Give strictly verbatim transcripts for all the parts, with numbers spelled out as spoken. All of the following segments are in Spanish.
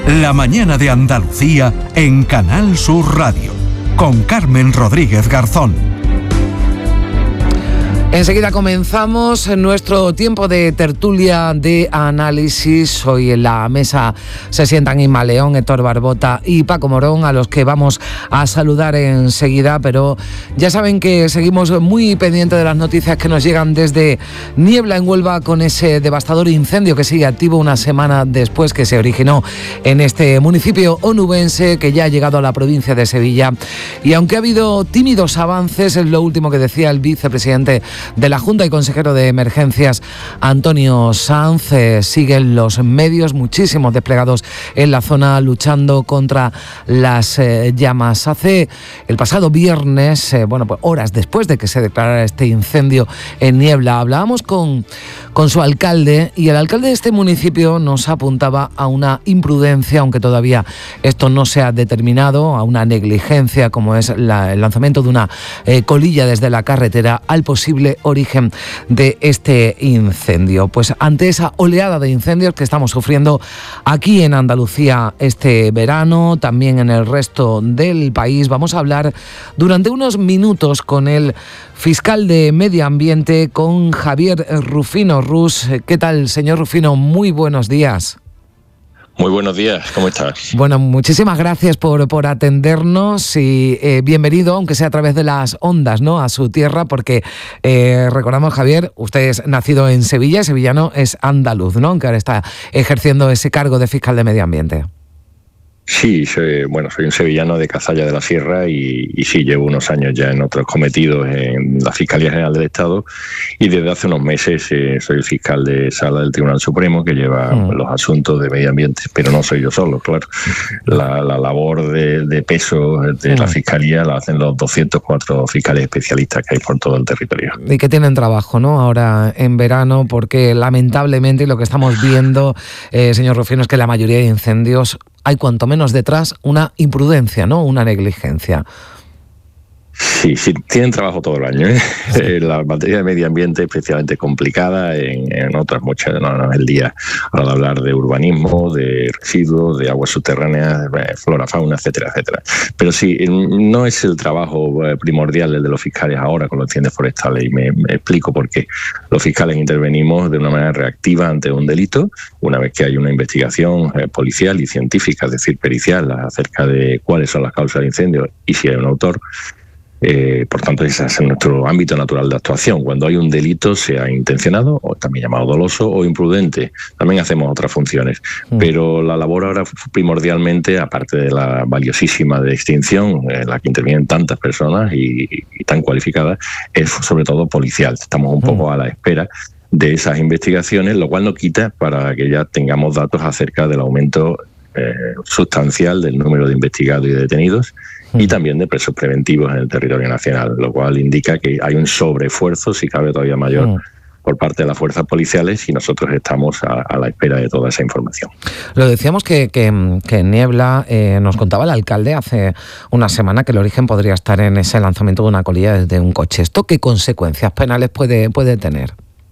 La mañana de Andalucía en Canal Sur Radio, con Carmen Rodríguez Garzón. Enseguida comenzamos nuestro tiempo de tertulia de análisis. Hoy en la mesa se sientan Inma León, Héctor Barbota y Paco Morón, a los que vamos a saludar enseguida, pero ya saben que seguimos muy pendientes de las noticias que nos llegan desde Niebla en Huelva, con ese devastador incendio que sigue activo una semana después que se originó en este municipio onubense, que ya ha llegado a la provincia de Sevilla. Y aunque ha habido tímidos avances, es lo último que decía el vicepresidente de la Junta y consejero de Emergencias, Antonio Sanz. Eh, siguen los medios, muchísimos desplegados en la zona luchando contra las eh, llamas. Hace el pasado viernes, eh, bueno, pues horas después de que se declarara este incendio en Niebla, hablábamos con, con su alcalde, y el alcalde de este municipio nos apuntaba a una imprudencia, aunque todavía esto no se ha determinado, a una negligencia, como es la, el lanzamiento de una eh, colilla desde la carretera al posible origen de este incendio. Pues ante esa oleada de incendios que estamos sufriendo aquí en Andalucía este verano, también en el resto del país, vamos a hablar durante unos minutos con el fiscal de Medio Ambiente, con Javier Rufino Rus. ¿Qué tal, señor Rufino? Muy buenos días. Muy buenos días, ¿cómo estás? Bueno, muchísimas gracias por, por atendernos y eh, bienvenido, aunque sea a través de las ondas, ¿no?, a su tierra, porque eh, recordamos, Javier, usted es nacido en Sevilla, sevillano es andaluz, ¿no?, que ahora está ejerciendo ese cargo de fiscal de Medio Ambiente. Sí, soy, bueno, soy un sevillano de Cazalla de la Sierra y, y sí, llevo unos años ya en otros cometidos en la Fiscalía General del Estado, y desde hace unos meses eh, soy el fiscal de Sala del Tribunal Supremo, que lleva mm. los asuntos de medio ambiente, pero no soy yo solo, claro. La, la labor de, de peso de mm. la Fiscalía la hacen los doscientos cuatro fiscales especialistas que hay por todo el territorio. Y que tienen trabajo, ¿no?, ahora en verano, porque lamentablemente lo que estamos viendo, eh, señor Rufino, es que la mayoría de incendios hay cuanto menos detrás una imprudencia, ¿no?, una negligencia. Sí, sí, tienen trabajo todo el año, ¿eh? Sí. La materia de medio ambiente es especialmente complicada, en, en otras muchas, no, no es el día para hablar de urbanismo, de residuos, de aguas subterráneas, flora, fauna, etcétera, etcétera. Pero sí, no es el trabajo primordial el de los fiscales ahora con los incendios forestales, y me, me explico por qué. Los fiscales intervenimos de una manera reactiva ante un delito, una vez que hay una investigación eh, policial y científica, es decir, pericial, acerca de cuáles son las causas de incendio y si hay un autor. Eh, por tanto, ese es nuestro ámbito natural de actuación. Cuando hay un delito, sea intencionado, o también llamado doloso, o imprudente, también hacemos otras funciones. Mm. Pero la labor ahora primordialmente, aparte de la valiosísima de extinción, en la que intervienen tantas personas y, y tan cualificadas, es sobre todo policial. Estamos un mm. poco a la espera de esas investigaciones, lo cual no quita para que ya tengamos datos acerca del aumento eh, sustancial del número de investigados y de detenidos, y también de presos preventivos en el territorio nacional, lo cual indica que hay un sobreesfuerzo, si cabe todavía mayor, mm. por parte de las fuerzas policiales, y nosotros estamos a, a la espera de toda esa información. Lo decíamos que, que, que en Niebla, eh, nos contaba el alcalde hace una semana que el origen podría estar en ese lanzamiento de una colilla desde un coche. ¿Esto qué consecuencias penales puede, puede tener?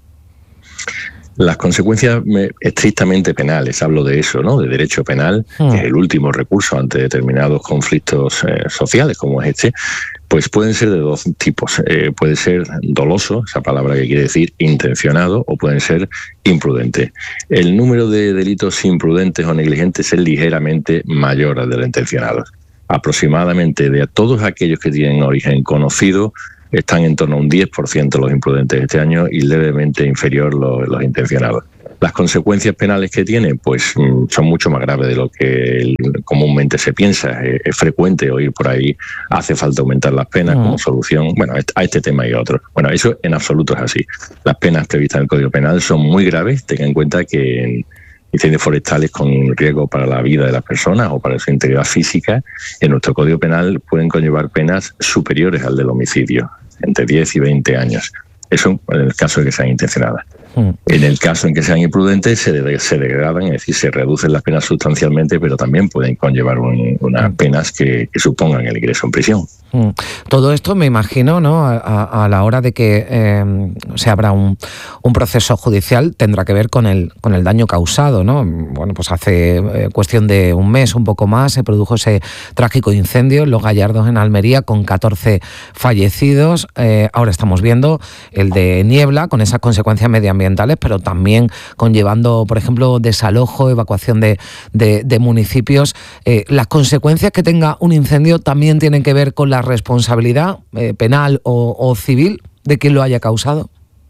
Las consecuencias estrictamente penales, hablo de eso, ¿no?, de derecho penal, mm. que es el último recurso ante determinados conflictos eh, sociales como es este, pues pueden ser de dos tipos. Eh, puede ser doloso, esa palabra que quiere decir intencionado, o pueden ser imprudente. El número de delitos imprudentes o negligentes es ligeramente mayor al de los intencionados. Aproximadamente de todos aquellos que tienen origen conocido, están en torno a un diez por ciento los imprudentes este año y levemente inferior los, los intencionados. Las consecuencias penales que tienen, pues son mucho más graves de lo que comúnmente se piensa. Es, es frecuente oír por ahí, hace falta aumentar las penas como solución, bueno, a este tema y a otros. Bueno, eso en absoluto es así. Las penas previstas en el Código Penal son muy graves. Tengan en cuenta que en incendios forestales con riesgo para la vida de las personas o para su integridad física, en nuestro Código Penal pueden conllevar penas superiores al del homicidio, entre diez y veinte años. Eso en el caso de que sean intencionadas. En el caso en que sean imprudentes, se, de, se degradan, es decir, se reducen las penas sustancialmente, pero también pueden conllevar un, unas penas que, que supongan el ingreso en prisión. Todo esto me imagino, ¿no? A, a la hora de que eh, se abra un, un proceso judicial, tendrá que ver con el, con el daño causado, ¿no? Bueno, pues hace eh, cuestión de un mes, un poco más, se produjo ese trágico incendio en Los Gallardos, en Almería, con catorce fallecidos. Eh, ahora estamos viendo el de Niebla, con esas consecuencias medioambientales, pero también conllevando, por ejemplo, desalojo, evacuación de, de, de municipios. Eh, las consecuencias que tenga un incendio también tienen que ver con la responsabilidad eh, penal o, o civil de quien lo haya causado.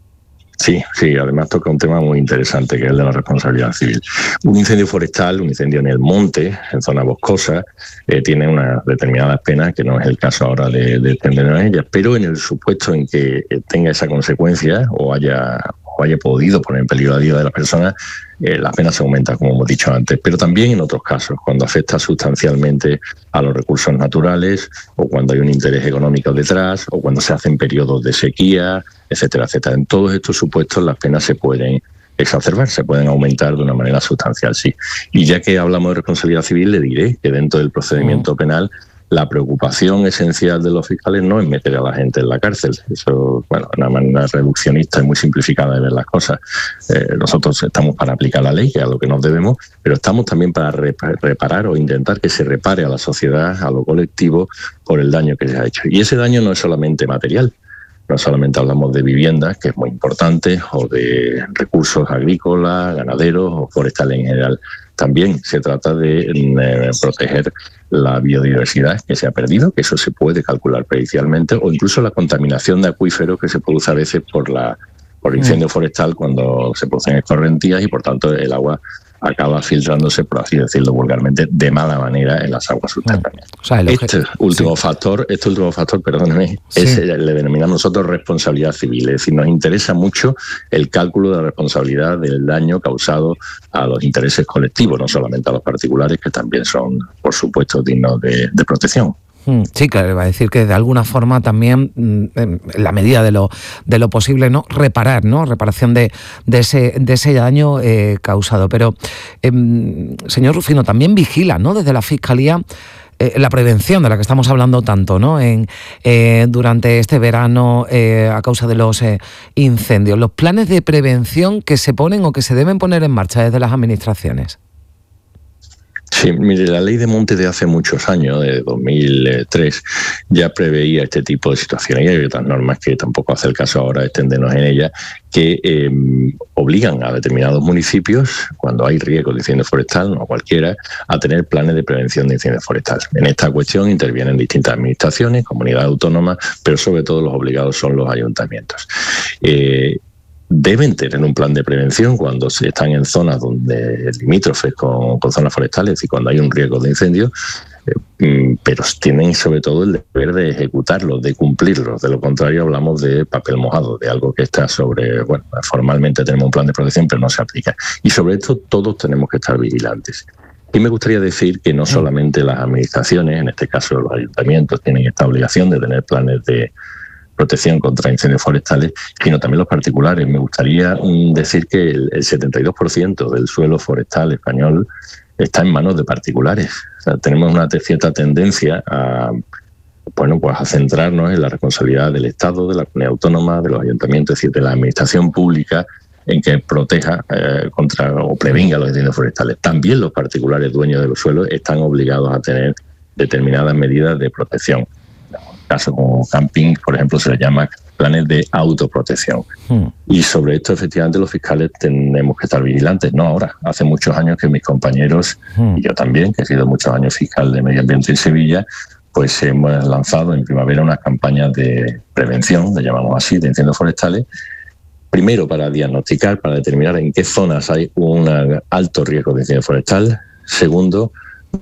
Sí, sí, además toca un tema muy interesante, que es el de la responsabilidad civil. Un incendio forestal, un incendio en el monte, en zona boscosa, eh, tiene unas determinadas penas, que no es el caso ahora de, de extendernos en ellas, pero en el supuesto en que tenga esa consecuencia o haya, o haya podido poner en peligro la vida de las personas, eh, las penas se aumentan, como hemos dicho antes, pero también en otros casos, cuando afecta sustancialmente a los recursos naturales, o cuando hay un interés económico detrás, o cuando se hacen periodos de sequía, etcétera, etcétera. En todos estos supuestos las penas se pueden exacerbar, se pueden aumentar de una manera sustancial, sí. Y ya que hablamos de responsabilidad civil, le diré que dentro del procedimiento penal la preocupación esencial de los fiscales no es meter a la gente en la cárcel. Eso, bueno, una manera reduccionista y muy simplificada de ver las cosas. Eh, nosotros estamos para aplicar la ley, que es a lo que nos debemos, pero estamos también para reparar o intentar que se repare a la sociedad, a lo colectivo, por el daño que se ha hecho. Y ese daño no es solamente material. No solamente hablamos de viviendas, que es muy importante, o de recursos agrícolas, ganaderos o forestales en general. También se trata de eh, proteger la biodiversidad que se ha perdido, que eso se puede calcular pericialmente, o incluso la contaminación de acuíferos que se produce a veces por la por incendio forestal cuando se producen escorrentías y por tanto el agua acaba filtrándose, por así decirlo vulgarmente, de mala manera en las aguas subterráneas. O sea, este último sí. factor, este último factor, perdóneme, sí. es, le denominamos nosotros responsabilidad civil. Es decir, nos interesa mucho el cálculo de la responsabilidad del daño causado a los intereses colectivos, no solamente a los particulares, que también son, por supuesto, dignos de, de protección. Sí, claro, va a decir que de alguna forma también, en la medida de lo de lo posible, no reparar, no reparación de, de ese de ese daño eh, causado. Pero, eh, señor Rufino, también vigila, ¿no? Desde la Fiscalía eh, la prevención de la que estamos hablando tanto, ¿no? En eh, durante este verano eh, a causa de los eh, incendios, los planes de prevención que se ponen o que se deben poner en marcha desde las administraciones. Sí, mire, la ley de monte de hace muchos años, de dos mil tres, ya preveía este tipo de situaciones. Y hay otras normas que tampoco hace el caso ahora extendernos en ellas, que eh, obligan a determinados municipios, cuando hay riesgo de incendio forestal, no cualquiera, a tener planes de prevención de incendios forestales. En esta cuestión intervienen distintas administraciones, comunidades autónomas, pero sobre todo los obligados son los ayuntamientos. Eh, Deben tener un plan de prevención cuando se están en zonas donde limítrofes con, con zonas forestales y cuando hay un riesgo de incendio, eh, pero tienen sobre todo el deber de ejecutarlo, de cumplirlo. De lo contrario hablamos de papel mojado, de algo que está sobre, bueno, formalmente tenemos un plan de protección, pero no se aplica. Y sobre esto todos tenemos que estar vigilantes. Y me gustaría decir que no solamente las administraciones, en este caso los ayuntamientos, tienen esta obligación de tener planes de protección contra incendios forestales, sino también los particulares. Me gustaría um, decir que el, el setenta y dos por ciento del suelo forestal español está en manos de particulares. O sea, tenemos una cierta tendencia a, bueno, pues a centrarnos en la responsabilidad del Estado, de la comunidad autónoma, de los ayuntamientos, es decir, de la administración pública, en que proteja eh, contra o prevenga los incendios forestales. También los particulares dueños de los suelos están obligados a tener determinadas medidas de protección. Caso como camping, por ejemplo, se le llama planes de autoprotección. Hmm. Y sobre esto, efectivamente, los fiscales tenemos que estar vigilantes. No ahora, hace muchos años que mis compañeros, hmm. y yo también, que he sido muchos años fiscal de medio ambiente en Sevilla, pues hemos lanzado en primavera unas campañas de prevención, le llamamos así, de incendios forestales, primero para diagnosticar, para determinar en qué zonas hay un alto riesgo de incendio forestal. Segundo,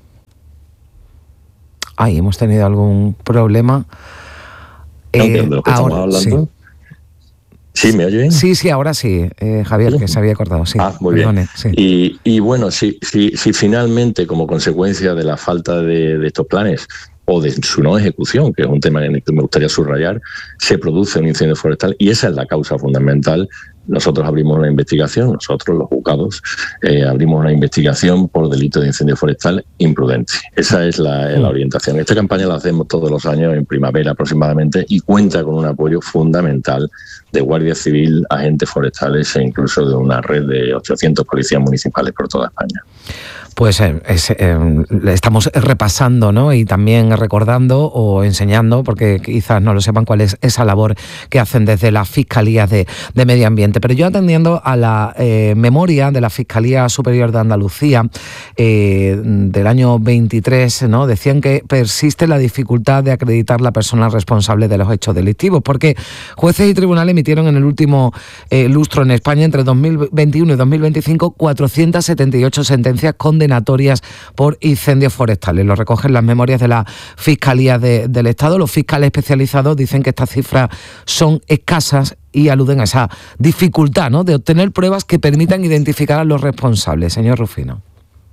Ay, hemos tenido algún problema. Eh, ¿De lo que ahora, estamos hablando? Sí. ¿Sí me oyen? Sí, sí, ahora sí, eh, Javier, que se había cortado. Sí, ah, muy perdone, bien. Sí. Y, y bueno, si, si, si finalmente, como consecuencia de la falta de, de estos planes o de su no ejecución, que es un tema en el que me gustaría subrayar, se produce un incendio forestal, y esa es la causa fundamental, nosotros abrimos una investigación, nosotros los juzgados, eh, abrimos una investigación por delito de incendio forestal imprudente. Esa es la, la orientación. Esta campaña la hacemos todos los años en primavera aproximadamente y cuenta con un apoyo fundamental de Guardia Civil, agentes forestales e incluso de una red de ochocientos policías municipales por toda España. Pues eh, es, eh, estamos repasando, ¿no? Y también recordando o enseñando, porque quizás no lo sepan, cuál es esa labor que hacen desde las Fiscalías de, de Medio Ambiente. Pero yo, atendiendo a la eh, memoria de la Fiscalía Superior de Andalucía eh, del año veintitrés, ¿no? Decían que persiste la dificultad de acreditar la persona responsable de los hechos delictivos, porque jueces y tribunales emitieron en el último eh, lustro en España, entre dos mil veintiuno y dos mil veinticinco, cuatrocientas setenta y ocho sentencias condenatorias por incendios forestales. Lo recogen las memorias de la Fiscalía de, del Estado. Los fiscales especializados dicen que estas cifras son escasas y aluden a esa dificultad, ¿no?, de obtener pruebas que permitan identificar a los responsables. Señor Rufino.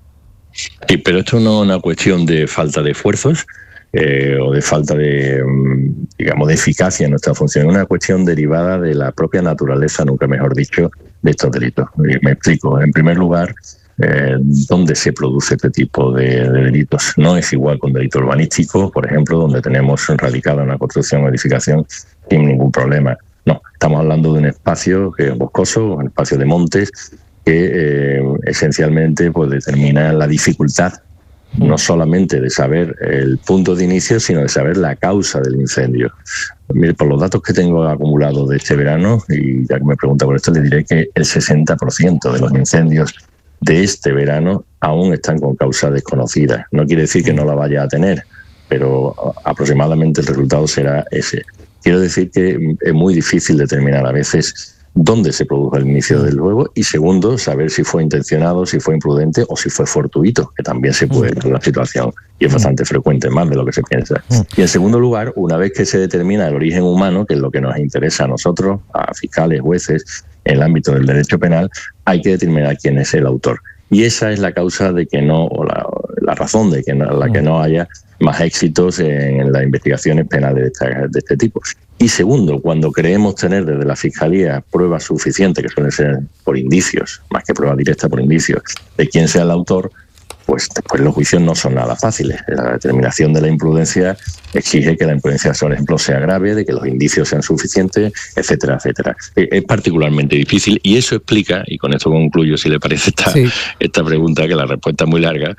Sí, pero esto no es una cuestión de falta de esfuerzos eh, o de falta de, digamos, de eficacia en nuestra función. Es una cuestión derivada de la propia naturaleza, nunca mejor dicho, de estos delitos. Me explico. En primer lugar, Eh, ¿dónde se produce este tipo de, de delitos? No es igual con delito urbanístico, por ejemplo, donde tenemos radicada una construcción o edificación sin ningún problema. No, estamos hablando de un espacio que es boscoso, un espacio de montes, que eh, esencialmente pues, determina la dificultad no solamente de saber el punto de inicio, sino de saber la causa del incendio. Mire, por los datos que tengo acumulados de este verano, y ya que me pregunta por esto, le diré que el sesenta por ciento de los incendios de este verano aún están con causa desconocida. No quiere decir que no la vaya a tener, pero aproximadamente el resultado será ese. Quiero decir que es muy difícil determinar a veces dónde se produjo el inicio del fuego y, segundo, saber si fue intencionado, si fue imprudente o si fue fortuito, que también se puede dar la situación y es bastante frecuente, más de lo que se piensa. Y en segundo lugar, una vez que se determina el origen humano, que es lo que nos interesa a nosotros, a fiscales, jueces, en el ámbito del derecho penal, hay que determinar quién es el autor. Y esa es la causa de que no, o la, la razón de que no, la que no haya más éxitos en las investigaciones penales de, esta, de este tipo. Y segundo, cuando creemos tener desde la Fiscalía pruebas suficientes, que suelen ser por indicios, más que pruebas directas por indicios, de quién sea el autor, pues después los juicios no son nada fáciles. La determinación de la imprudencia exige que la imprudencia, por ejemplo, sea grave, de que los indicios sean suficientes, etcétera, etcétera. Es particularmente difícil y eso explica, y con esto concluyo, si le parece esta, sí. esta pregunta, que la respuesta es muy larga,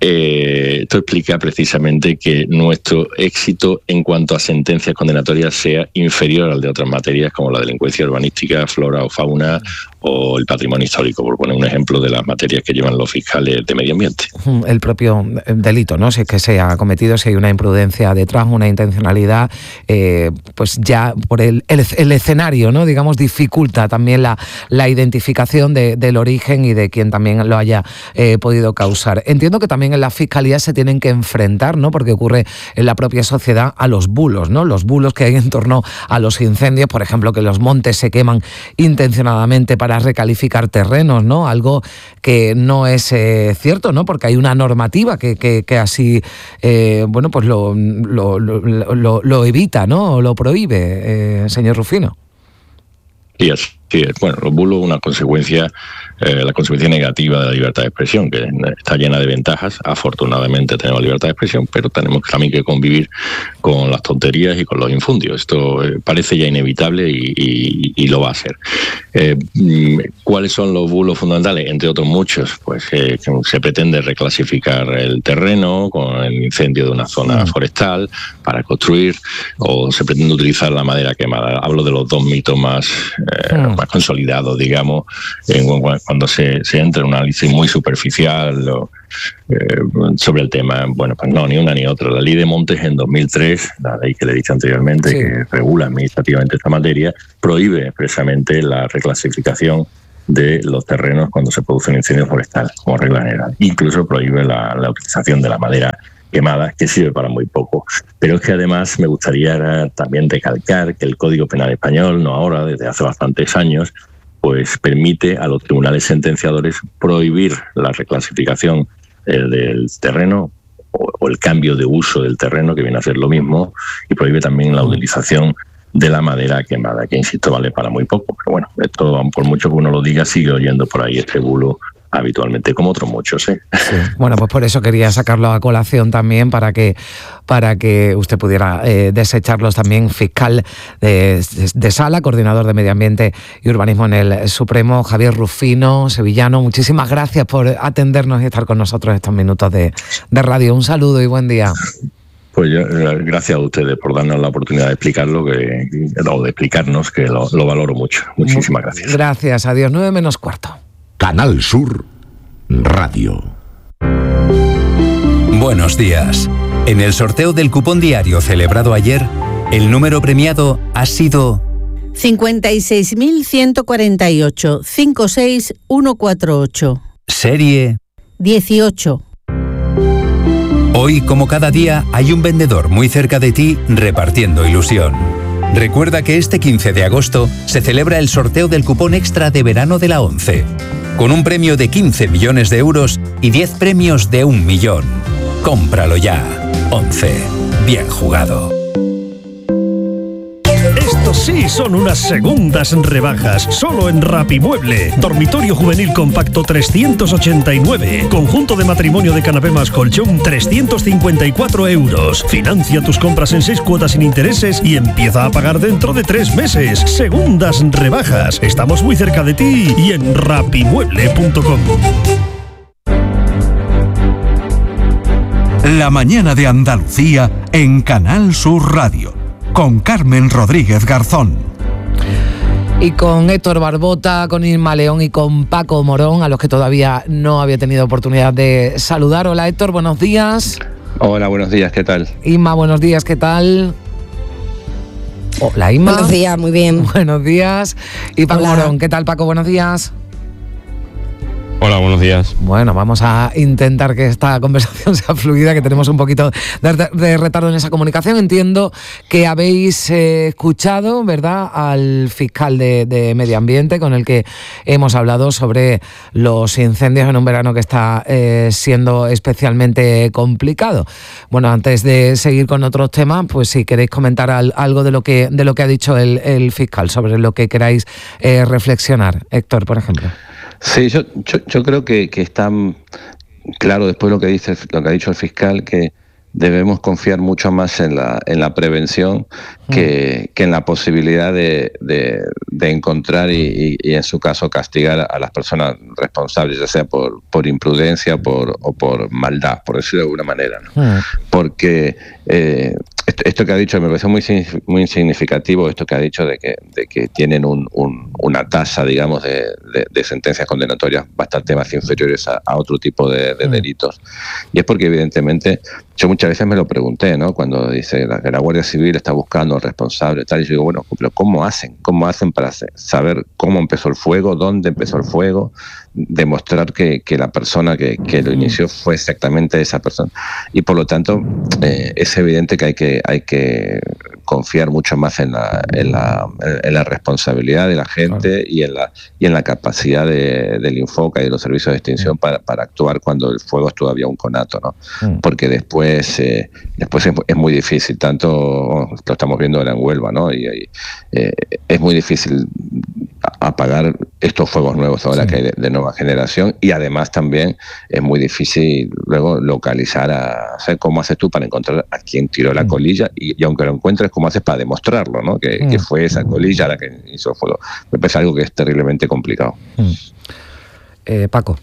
eh, esto explica precisamente que nuestro éxito en cuanto a sentencias condenatorias sea inferior al de otras materias como la delincuencia urbanística, flora o fauna, o el patrimonio histórico, por poner un ejemplo de las materias que llevan los fiscales de medio ambiente. El propio delito, ¿no? Si es que se ha cometido, si hay una imprudencia detrás, una intencionalidad, eh, pues ya por el, el, el escenario, ¿no?, digamos, dificulta también la, la identificación de, del origen y de quien también lo haya eh, podido causar. Entiendo que también en la Fiscalía se tienen que enfrentar, ¿no?, porque ocurre en la propia sociedad, a los bulos, ¿no?, los bulos que hay en torno a los incendios, por ejemplo, que los montes se queman intencionadamente para para recalificar terrenos, ¿no? Algo que no es eh, cierto, ¿no? Porque hay una normativa que, que, que así, eh, bueno, pues lo, lo, lo, lo, lo evita, ¿no? O lo prohíbe, eh, señor Rufino. Sí, así es. Bueno, los bulos, una consecuencia, eh, la consecuencia negativa de la libertad de expresión, que está llena de ventajas. Afortunadamente tenemos libertad de expresión, pero tenemos también que convivir con las tonterías y con los infundios. Esto eh, parece ya inevitable y, y, y lo va a ser. Eh, ¿Cuáles son los bulos fundamentales? Entre otros muchos, pues eh, que se pretende reclasificar el terreno con el incendio de una zona mm. forestal para construir, o se pretende utilizar la madera quemada. Hablo de los dos mitos más, eh, mm. más consolidados, digamos, en, cuando se, se entra en un análisis muy superficial o, eh, sobre el tema. Bueno, pues no, ni una ni otra. La ley de montes en dos mil tres, la ley que le he dicho anteriormente, sí. que regula administrativamente esta materia, prohíbe expresamente la reclasificación de los terrenos cuando se produce un incendio forestal, como regla general. Incluso prohíbe la, la utilización de la madera quemada, que sirve para muy poco. Pero es que además me gustaría también recalcar que el Código Penal español, no ahora, desde hace bastantes años, pues permite a los tribunales sentenciadores prohibir la reclasificación eh, del terreno o, o el cambio de uso del terreno, que viene a ser lo mismo, y prohíbe también la utilización de la madera quemada, que insisto vale para muy poco, pero bueno, esto por mucho que uno lo diga sigue oyendo por ahí este bulo habitualmente, como otros muchos, ¿eh? Sí. Bueno, pues por eso quería sacarlo a colación también, para que para que usted pudiera eh, desecharlos también. Fiscal de, de, de Sala, coordinador de Medio Ambiente y Urbanismo en el Supremo, Javier Rufino, sevillano, muchísimas gracias por atendernos y estar con nosotros estos minutos de, de radio. Un saludo y buen día. Pues yo, gracias a ustedes por darnos la oportunidad de explicarlo, que, o de explicarnos, que lo, lo valoro mucho. Muchísimas gracias. Gracias, adiós. nueve menos cuarto. Canal Sur Radio. Buenos días. En el sorteo del cupón diario celebrado ayer, el número premiado ha sido cincuenta y seis mil ciento cuarenta y ocho, cinco seis uno cuatro ocho. Serie dieciocho. Hoy, como cada día, hay un vendedor muy cerca de ti repartiendo ilusión. Recuerda que este quince de agosto se celebra el sorteo del cupón extra de verano de la ONCE, con un premio de quince millones de euros y diez premios de un millón. Cómpralo ya. ONCE. Bien jugado. Estos sí son unas segundas rebajas, solo en Rapimueble. Dormitorio juvenil compacto trescientos ochenta y nueve. Conjunto de matrimonio de canapé más colchón trescientos cincuenta y cuatro euros. Financia tus compras en seis cuotas sin intereses y empieza a pagar dentro de tres meses. Segundas rebajas. Estamos muy cerca de ti y en rapimueble punto com. La mañana de Andalucía en Canal Sur Radio, con Carmen Rodríguez Garzón. Y con Héctor Barbota, con Inma León y con Paco Morón, a los que todavía no había tenido oportunidad de saludar. Hola Héctor, buenos días. Hola, buenos días, ¿qué tal? Inma, buenos días, ¿qué tal? Hola Inma. Buenos días, muy bien. Buenos días. Y Paco Hola. Morón, ¿qué tal Paco? Buenos días. Hola, buenos días. Bueno, vamos a intentar que esta conversación sea fluida, que tenemos un poquito de, de retardo en esa comunicación. Entiendo que habéis eh, escuchado, ¿verdad?, al fiscal de, de Medio Ambiente, con el que hemos hablado sobre los incendios en un verano que está eh, siendo especialmente complicado. Bueno, antes de seguir con otros temas, pues si queréis comentar al, algo de lo que de lo que ha dicho el, el fiscal, sobre lo que queráis eh, reflexionar. Héctor, por ejemplo. Sí, yo, yo, yo creo que, que está claro después lo que dice lo que ha dicho el fiscal, que debemos confiar mucho más en la en la prevención que, que en la posibilidad de, de, de encontrar y, y, y en su caso castigar a las personas responsables, ya sea por, por imprudencia por, o por maldad, por decirlo de alguna manera, ¿no? Mm. Porque eh, esto, esto que ha dicho me parece muy muy significativo, esto que ha dicho de que, de que tienen un, un, una tasa, digamos, de, de, de sentencias condenatorias bastante más inferiores a, a otro tipo de, de delitos. Y es porque evidentemente, yo muchas veces me lo pregunté, ¿no?, cuando dice la, que la Guardia Civil está buscando al responsable, tal, y yo digo, bueno, pero ¿cómo hacen? ¿Cómo hacen para saber cómo empezó el fuego, dónde empezó el fuego, demostrar que, que la persona que, que lo inició fue exactamente esa persona? Y por lo tanto, eh, es evidente que hay que hay que confiar mucho más en la, en la, en la responsabilidad de la gente, claro, y en la y en la capacidad de, del Infoca y de los servicios de extinción mm. para, para actuar cuando el fuego es todavía un conato, ¿no? Mm. Porque después eh, después es, es muy difícil, tanto oh, lo estamos viendo ahora en Huelva, ¿no? Y, y eh, es muy difícil apagar estos fuegos nuevos ahora sí. que hay de, de nueva generación, y además también es muy difícil luego localizar a, ¿sabes cómo haces tú para encontrar a quien tiró la mm. colilla? Y, y aunque lo encuentres, ¿cómo haces para demostrarlo, ¿no? Que, mm. que fue esa colilla la que hizo el fuego. Me parece algo que es terriblemente complicado. Mm. Eh, Paco.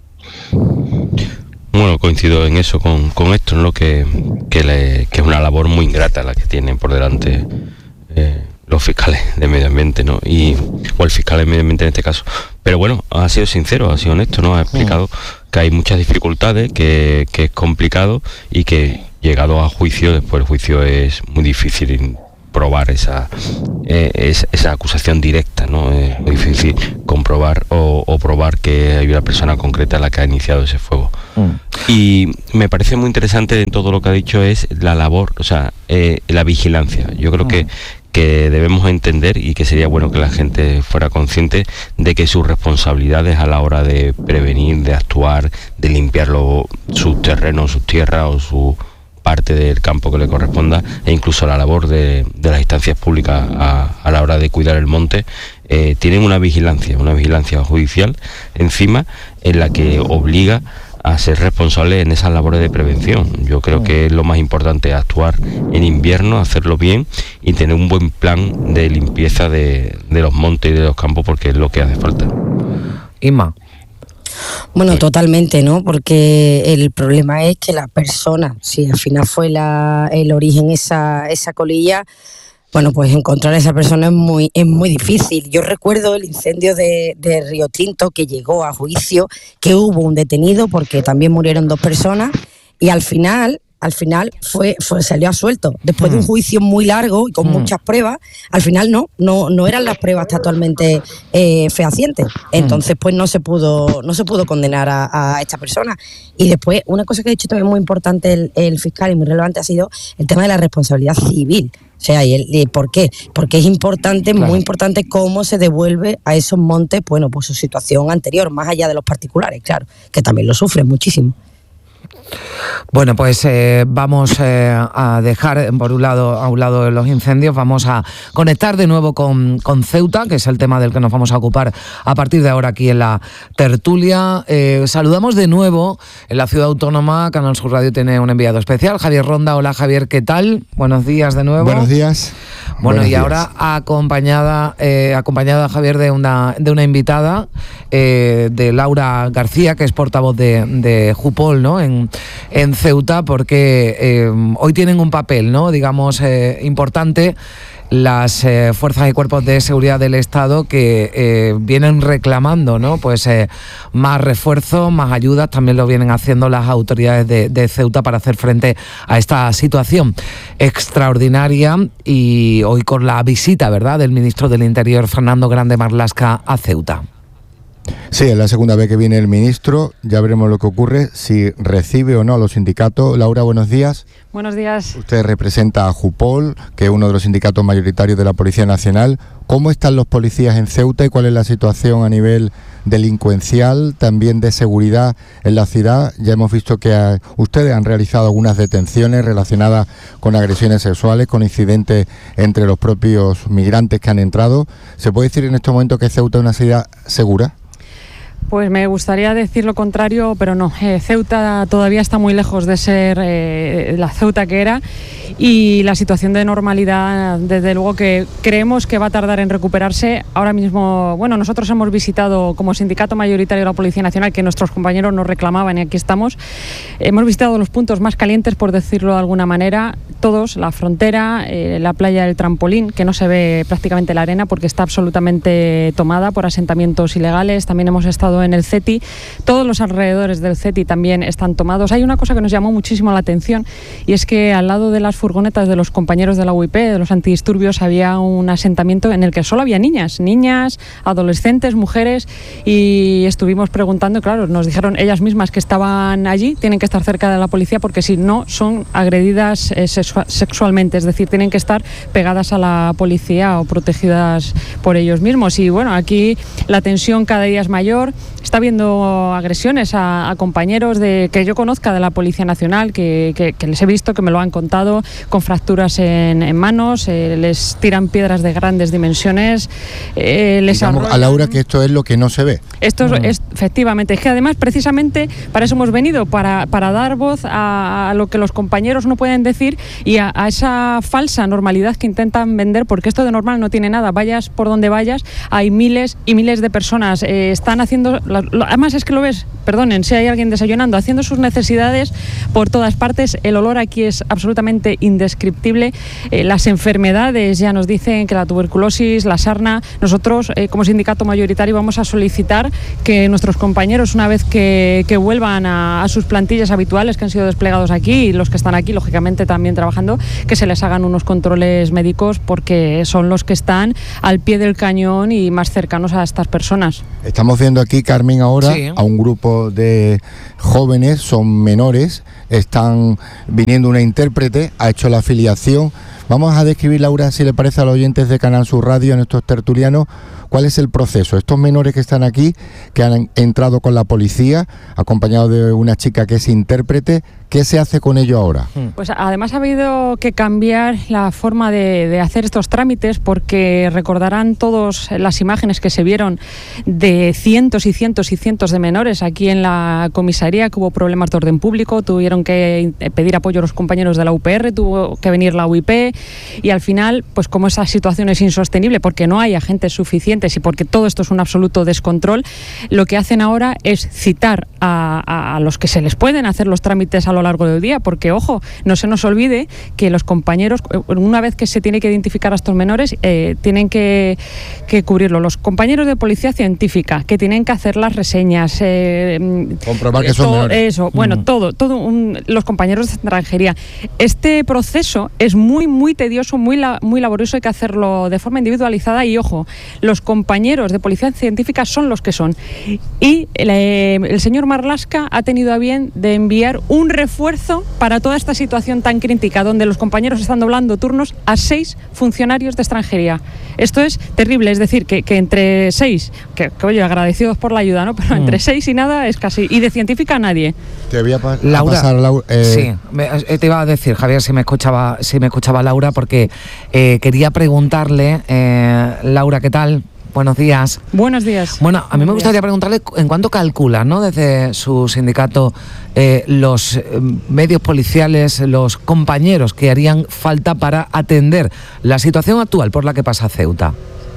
Bueno, coincido en eso con, con esto, ¿no? Que, que, le, que es una labor muy ingrata la que tienen por delante eh, los fiscales de medio ambiente, ¿no? Y, o el fiscal de medio ambiente en este caso. Pero bueno, ha sido sincero, ha sido honesto, ¿no? Ha explicado que hay muchas dificultades, que, que es complicado y que llegado a juicio, después el juicio es muy difícil probar esa, eh, esa, esa acusación directa, ¿no? Es muy difícil comprobar o, o probar que hay una persona concreta la que ha iniciado ese fuego. Mm. Y me parece muy interesante en todo lo que ha dicho es la labor, o sea, eh, la vigilancia. Yo creo mm. que que debemos entender, y que sería bueno que la gente fuera consciente de que sus responsabilidades a la hora de prevenir, de actuar, de limpiar lo, sus terrenos, sus tierras o sus parte del campo que le corresponda, e incluso la labor de, de las instancias públicas a, a la hora de cuidar el monte, eh, tienen una vigilancia, una vigilancia judicial encima, en la que obliga a ser responsable en esas labores de prevención. Yo creo que es lo más importante, actuar en invierno, hacerlo bien y tener un buen plan de limpieza de, de los montes y de los campos, porque es lo que hace falta. Inma. Bueno, totalmente, ¿no? Porque el problema es que la persona, si al final fue la, el origen esa, esa colilla, bueno, pues encontrar a esa persona es muy, es muy difícil. Yo recuerdo el incendio de, de Río Tinto, que llegó a juicio, que hubo un detenido porque también murieron dos personas, y al final, al final fue, fue salió absuelto. Después mm. de un juicio muy largo y con mm. muchas pruebas, al final no, no, no eran las pruebas totalmente eh, fehacientes. Entonces, pues no se pudo, no se pudo condenar a, a esta persona. Y después, una cosa que ha dicho también muy importante el, el fiscal y muy relevante ha sido el tema de la responsabilidad civil. O sea, ¿y, el, y por qué? Porque es importante, claro. muy importante cómo se devuelve a esos montes, bueno, pues su situación anterior, más allá de los particulares, claro, que también lo sufren muchísimo. Bueno, pues eh, vamos eh, a dejar por un lado a un lado los incendios, vamos a conectar de nuevo con, con Ceuta, que es el tema del que nos vamos a ocupar a partir de ahora aquí en la tertulia. Eh, saludamos de nuevo en la ciudad autónoma. Canal Sur Radio tiene un enviado especial, Javier Ronda. Hola Javier, ¿qué tal? Buenos días de nuevo. Buenos días. Bueno, Buenos y días. ahora acompañada eh, acompañada Javier de una de una invitada, eh, de Laura García, que es portavoz de, de Jupol, ¿no? En, en Ceuta, porque eh, hoy tienen un papel, ¿no? Digamos, eh, importante las eh, fuerzas y cuerpos de seguridad del Estado, que eh, vienen reclamando, ¿no? Pues eh, más refuerzos, más ayudas. También lo vienen haciendo las autoridades de, de Ceuta para hacer frente a esta situación extraordinaria, y hoy con la visita, ¿verdad?, del ministro del Interior, Fernando Grande Marlaska, a Ceuta. Sí, es la segunda vez que viene el ministro, ya veremos lo que ocurre, si recibe o no a los sindicatos. Laura, buenos días. Buenos días. Usted representa a Jupol, que es uno de los sindicatos mayoritarios de la Policía Nacional. ¿Cómo están los policías en Ceuta y cuál es la situación a nivel delincuencial, también de seguridad en la ciudad? Ya hemos visto que a, ustedes han realizado algunas detenciones relacionadas con agresiones sexuales, con incidentes entre los propios migrantes que han entrado. ¿Se puede decir en este momento que Ceuta es una ciudad segura? Pues me gustaría decir lo contrario, pero no. Eh, Ceuta todavía está muy lejos de ser eh, la Ceuta que era, y la situación de normalidad, desde luego que creemos que va a tardar en recuperarse. Ahora mismo, bueno, nosotros hemos visitado como sindicato mayoritario de la Policía Nacional, que nuestros compañeros nos reclamaban, y aquí estamos. Hemos visitado los puntos más calientes, por decirlo de alguna manera, todos: la frontera, eh, la playa del Trampolín, que no se ve prácticamente la arena porque está absolutamente tomada por asentamientos ilegales. También hemos estado en el CETI, todos los alrededores del CETI también están tomados. Hay una cosa que nos llamó muchísimo la atención, y es que al lado de las furgonetas de los compañeros de la U I P, de los antidisturbios, había un asentamiento en el que solo había niñas, niñas, adolescentes, mujeres, y estuvimos preguntando, claro, nos dijeron ellas mismas que estaban allí, tienen que estar cerca de la policía porque si no son agredidas eh, sexualmente, es decir, tienen que estar pegadas a la policía o protegidas por ellos mismos. Y bueno, aquí la tensión cada día es mayor. Está habiendo agresiones a, a compañeros de que yo conozca de la Policía Nacional, que, que, que les he visto, que me lo han contado, con fracturas en, en manos, eh, les tiran piedras de grandes dimensiones. Eh, les Digamos a Laura que esto es lo que no se ve. Esto es, mm. es, efectivamente, es que además precisamente para eso hemos venido, para, para dar voz a, a lo que los compañeros no pueden decir, y a, a esa falsa normalidad que intentan vender, porque esto de normal no tiene nada. Vayas por donde vayas, hay miles y miles de personas, eh, están haciendo... Además es que lo ves, perdonen, si hay alguien desayunando, haciendo sus necesidades por todas partes. El olor aquí es absolutamente indescriptible. Eh, las enfermedades ya nos dicen que la tuberculosis, la sarna. Nosotros, eh, como sindicato mayoritario, vamos a solicitar que nuestros compañeros, una vez que, que vuelvan a, a sus plantillas habituales que han sido desplegados aquí, y los que están aquí, lógicamente, también trabajando, que se les hagan unos controles médicos, porque son los que están al pie del cañón y más cercanos a estas personas. Estamos viendo aquí, Carmen, ahora sí. a un grupo de jóvenes, son menores, están viniendo una intérprete, ha hecho la afiliación. Vamos a describir, Laura, si le parece a los oyentes de Canal Sur Radio, a nuestros tertulianos, ¿Cuál es el proceso? Estos menores que están aquí, que han entrado con la policía, acompañados de una chica que es intérprete, ¿qué se hace con ello ahora? Pues además ha habido que cambiar la forma de, de hacer estos trámites, porque recordarán todos las imágenes que se vieron de cientos y cientos y cientos de menores aquí en la comisaría, que hubo problemas de orden público, tuvieron que pedir apoyo a los compañeros de la U P R, tuvo que venir la U I P, y al final, pues como esa situación es insostenible porque no hay agentes suficientes y porque todo esto es un absoluto descontrol, lo que hacen ahora es citar a, a, a los que se les pueden hacer los trámites a lo largo del día, porque ojo, no se nos olvide que los compañeros, una vez que se tiene que identificar a estos menores, eh, tienen que, que cubrirlo los compañeros de policía científica, que tienen que hacer las reseñas, eh, comprobar que son todo, menores. Eso, bueno, mm. todo, todo un, los compañeros de extranjería. Este proceso es muy, muy tedioso, muy, la, muy laborioso, hay que hacerlo de forma individualizada y ojo, los compañeros de policía científica son los que son. Y el, eh, el señor Marlaska ha tenido a bien de enviar un refuerzo para toda esta situación tan crítica, donde los compañeros están doblando turnos a seis funcionarios de extranjería. Esto es terrible, es decir, que, que entre seis, que, que oye, agradecidos por la ayuda, ¿no? Pero mm. entre seis y nada es casi, y de científica nadie. Te voy a, pa Laura, a pasar, Laura. Eh... Sí, me, te iba a decir, Javier, si me escuchaba, si me escuchaba Laura, porque eh, quería preguntarle, eh, Laura, ¿qué tal? Buenos días. Buenos días. Bueno, a mí me gustaría preguntarle en cuánto calcula, ¿no?, desde su sindicato, eh, los eh, medios policiales, los compañeros que harían falta para atender la situación actual por la que pasa Ceuta.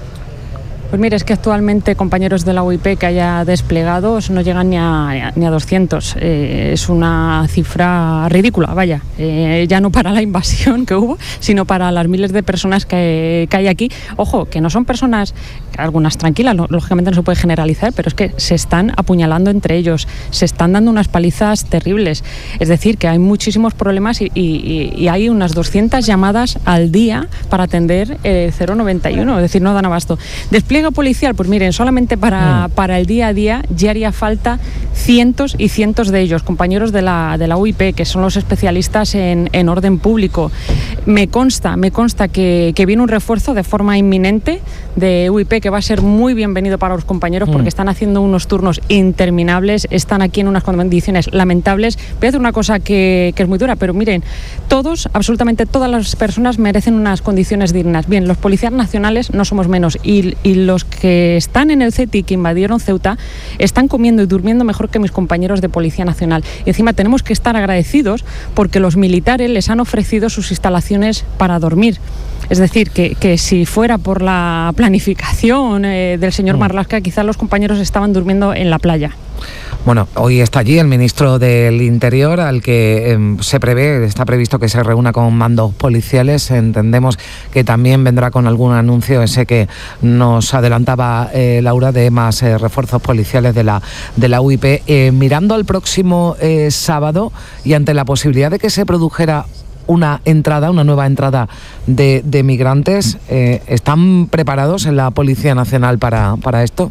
Pues mire, es que actualmente compañeros de la U I P que haya desplegado no llegan ni a, ni a doscientos. Eh, es una cifra ridícula, vaya. Eh, ya no para la invasión que hubo, sino para las miles de personas que, que hay aquí. Ojo, que no son personas, algunas tranquilas, lógicamente no se puede generalizar, pero es que se están apuñalando entre ellos, se están dando unas palizas terribles. Es decir, que hay muchísimos problemas y, y, y hay unas doscientas llamadas al día para atender el cero noventa y uno, es decir, no dan abasto. Despliegue policial, pues miren, solamente para, para el día a día ya haría falta cientos y cientos de ellos, compañeros de la, de la U I P, que son los especialistas en, en orden público. Me consta, me consta que, que viene un refuerzo de forma inminente de U I P que va a ser muy bienvenido para los compañeros, porque están haciendo unos turnos interminables, están aquí en unas condiciones lamentables. Voy a decir una cosa que, que es muy dura, pero miren, todos, absolutamente todas las personas merecen unas condiciones dignas. Bien, los policías nacionales no somos menos, y, y los que están en el C E T I, que invadieron Ceuta, están comiendo y durmiendo mejor que mis compañeros de Policía Nacional. Y encima tenemos que estar agradecidos porque los militares les han ofrecido sus instalaciones para dormir. Es decir, que, que si fuera por la planificación eh, del señor Marlaska, quizás los compañeros estaban durmiendo en la playa. Bueno, hoy está allí el ministro del Interior, al que eh, se prevé, está previsto que se reúna con mandos policiales. Entendemos que también vendrá con algún anuncio ese que nos adelantaba eh, Laura, de más eh, refuerzos policiales de la, de la U I P. Eh, mirando al próximo eh, sábado y ante la posibilidad de que se produjera una entrada, una nueva entrada de, de migrantes, eh, ¿están preparados en la Policía Nacional para, para esto?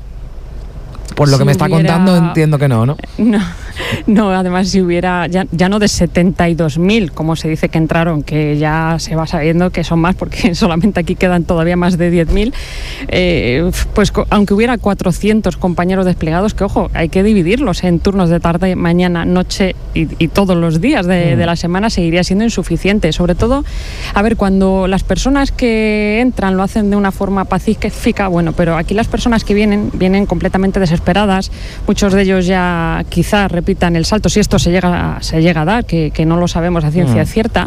Por lo si que me está hubiera... contando, entiendo que no, ¿no? No, no, además si hubiera, ya, ya no de setenta y dos mil, como se dice que entraron, que ya se va sabiendo que son más, porque solamente aquí quedan todavía más de diez mil, eh, pues aunque hubiera cuatrocientos compañeros desplegados, que ojo, hay que dividirlos en turnos de tarde, mañana, noche y, y todos los días de, mm. de la semana, seguiría siendo insuficiente. Sobre todo, a ver, cuando las personas que entran lo hacen de una forma pacífica, bueno, pero aquí las personas que vienen, vienen completamente desesperadas. Muchos de ellos ya quizás repitan el salto, si esto se llega, se llega a dar, que, que no lo sabemos a ciencia mm. cierta.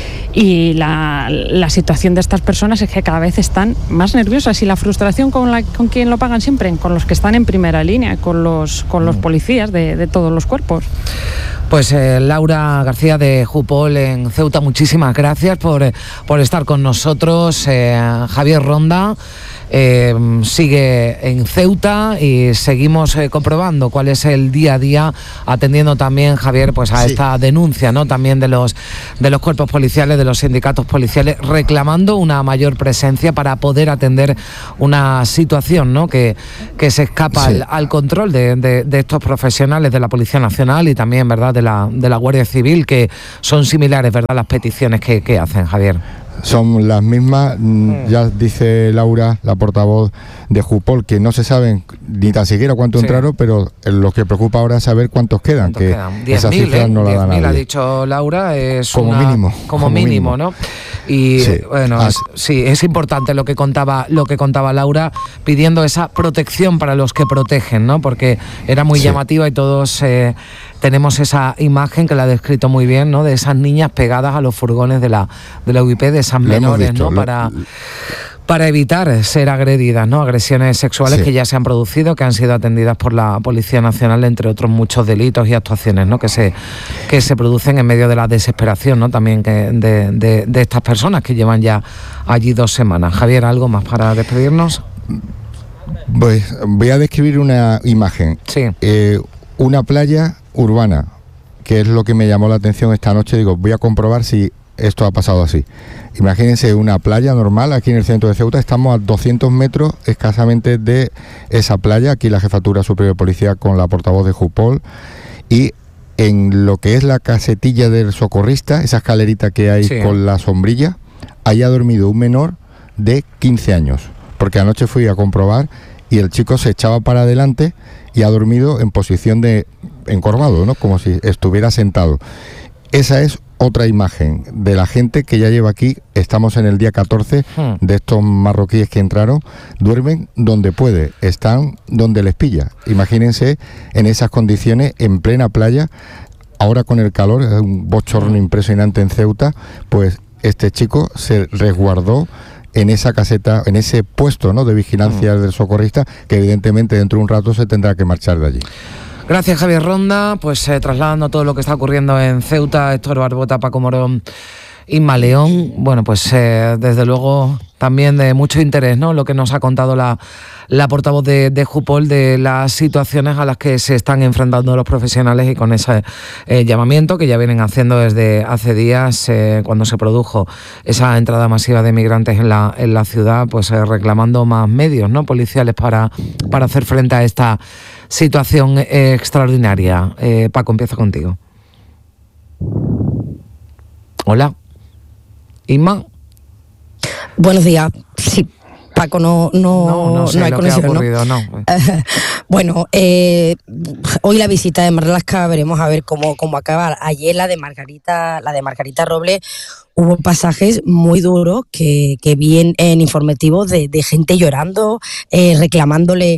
Y la, la situación de estas personas es que cada vez están más nerviosas, y la frustración con, la, con quien lo pagan siempre, con los que están en primera línea, con los, con los policías de, de todos los cuerpos. Pues eh, Laura García de Jupol en Ceuta, muchísimas gracias por, eh, por estar con nosotros. eh, Javier Ronda eh, sigue en Ceuta y seguimos eh, comprobando cuál es el día a día, atendiendo también, Javier, pues a sí. esta denuncia, ¿no?, también de los de los cuerpos policiales, de los sindicatos policiales, reclamando una mayor presencia para poder atender una situación, ¿no?, que, que se escapa sí. al, al control de, de, de estos profesionales de la Policía Nacional y también, ¿verdad?, de la, de la Guardia Civil, que son similares, ¿verdad?, las peticiones que, que hacen, Javier. son las mismas. Mm. Ya dice Laura, la portavoz de Jupol, que no se saben ni tan siquiera cuántos sí. entraron, pero lo que preocupa ahora es saber cuántos quedan, ¿Cuántos que quedan? Esas cifras ¿eh? no la dan nadie. Ha dicho Laura, es como una, mínimo. Como, como mínimo, mínimo, ¿no? Y sí. bueno, ah. es, sí, es importante lo que contaba, lo que contaba Laura, pidiendo esa protección para los que protegen, ¿no? Porque era muy sí. llamativa y todos eh, tenemos esa imagen que la ha descrito muy bien, ¿no? De esas niñas pegadas a los furgones de la de la U I P, de esas lo menores, ¿no? Lo, para para evitar ser agredidas, ¿no? Agresiones sexuales sí. que ya se han producido, que han sido atendidas por la Policía Nacional, entre otros muchos delitos y actuaciones, ¿no? Que se que se producen en medio de la desesperación, ¿no? También que de, de, de estas personas que llevan ya allí dos semanas. Javier, ¿algo más para despedirnos? Pues voy a describir una imagen. Sí. Eh, una playa urbana, que es lo que me llamó la atención esta noche. Digo, voy a comprobar si esto ha pasado así. Imagínense una playa normal aquí en el centro de Ceuta. Estamos a doscientos metros escasamente de esa playa. Aquí la Jefatura Superior de Policía con la portavoz de Jupol. Y en lo que es la casetilla del socorrista, esa escalerita que hay sí. con la sombrilla, ahí ha dormido un menor de quince años. Porque anoche fui a comprobar y el chico se echaba para adelante y ha dormido en posición de encorvado, ¿no? Como si estuviera sentado. Esa es otra imagen de la gente que ya lleva aquí. Estamos en el día catorce hmm. de estos marroquíes que entraron. Duermen donde puede, están donde les pilla. Imagínense en esas condiciones, en plena playa. Ahora con el calor, es un bochorno impresionante en Ceuta, pues este chico se resguardó en esa caseta, en ese puesto, ¿no?, de vigilancia hmm. del socorrista, que evidentemente dentro de un rato se tendrá que marchar de allí. Gracias, Javier Ronda. Pues eh, trasladando todo lo que está ocurriendo en Ceuta, Héctor Barbota, Paco Morón, Inma León. Bueno, pues eh, desde luego también de mucho interés, ¿no?, lo que nos ha contado la, la portavoz de, de Jupol, de las situaciones a las que se están enfrentando los profesionales, y con ese eh, llamamiento que ya vienen haciendo desde hace días, eh, cuando se produjo esa entrada masiva de migrantes en la, en la ciudad, pues eh, reclamando más medios, ¿no?, policiales para, para hacer frente a esta situación eh, extraordinaria. Eh, Paco, empiezo contigo. Hola. Inma. Buenos días. Sí, Paco no, no, no, no, sé no hay lo conexión, que ha ocurrido, ¿no? no. Bueno, eh, hoy la visita de Marlaska, veremos a ver cómo, cómo acaba. Ayer la de Margarita, la de Margarita Robles, hubo pasajes muy duros que, que vi en, en informativos de, de gente llorando, eh, reclamándole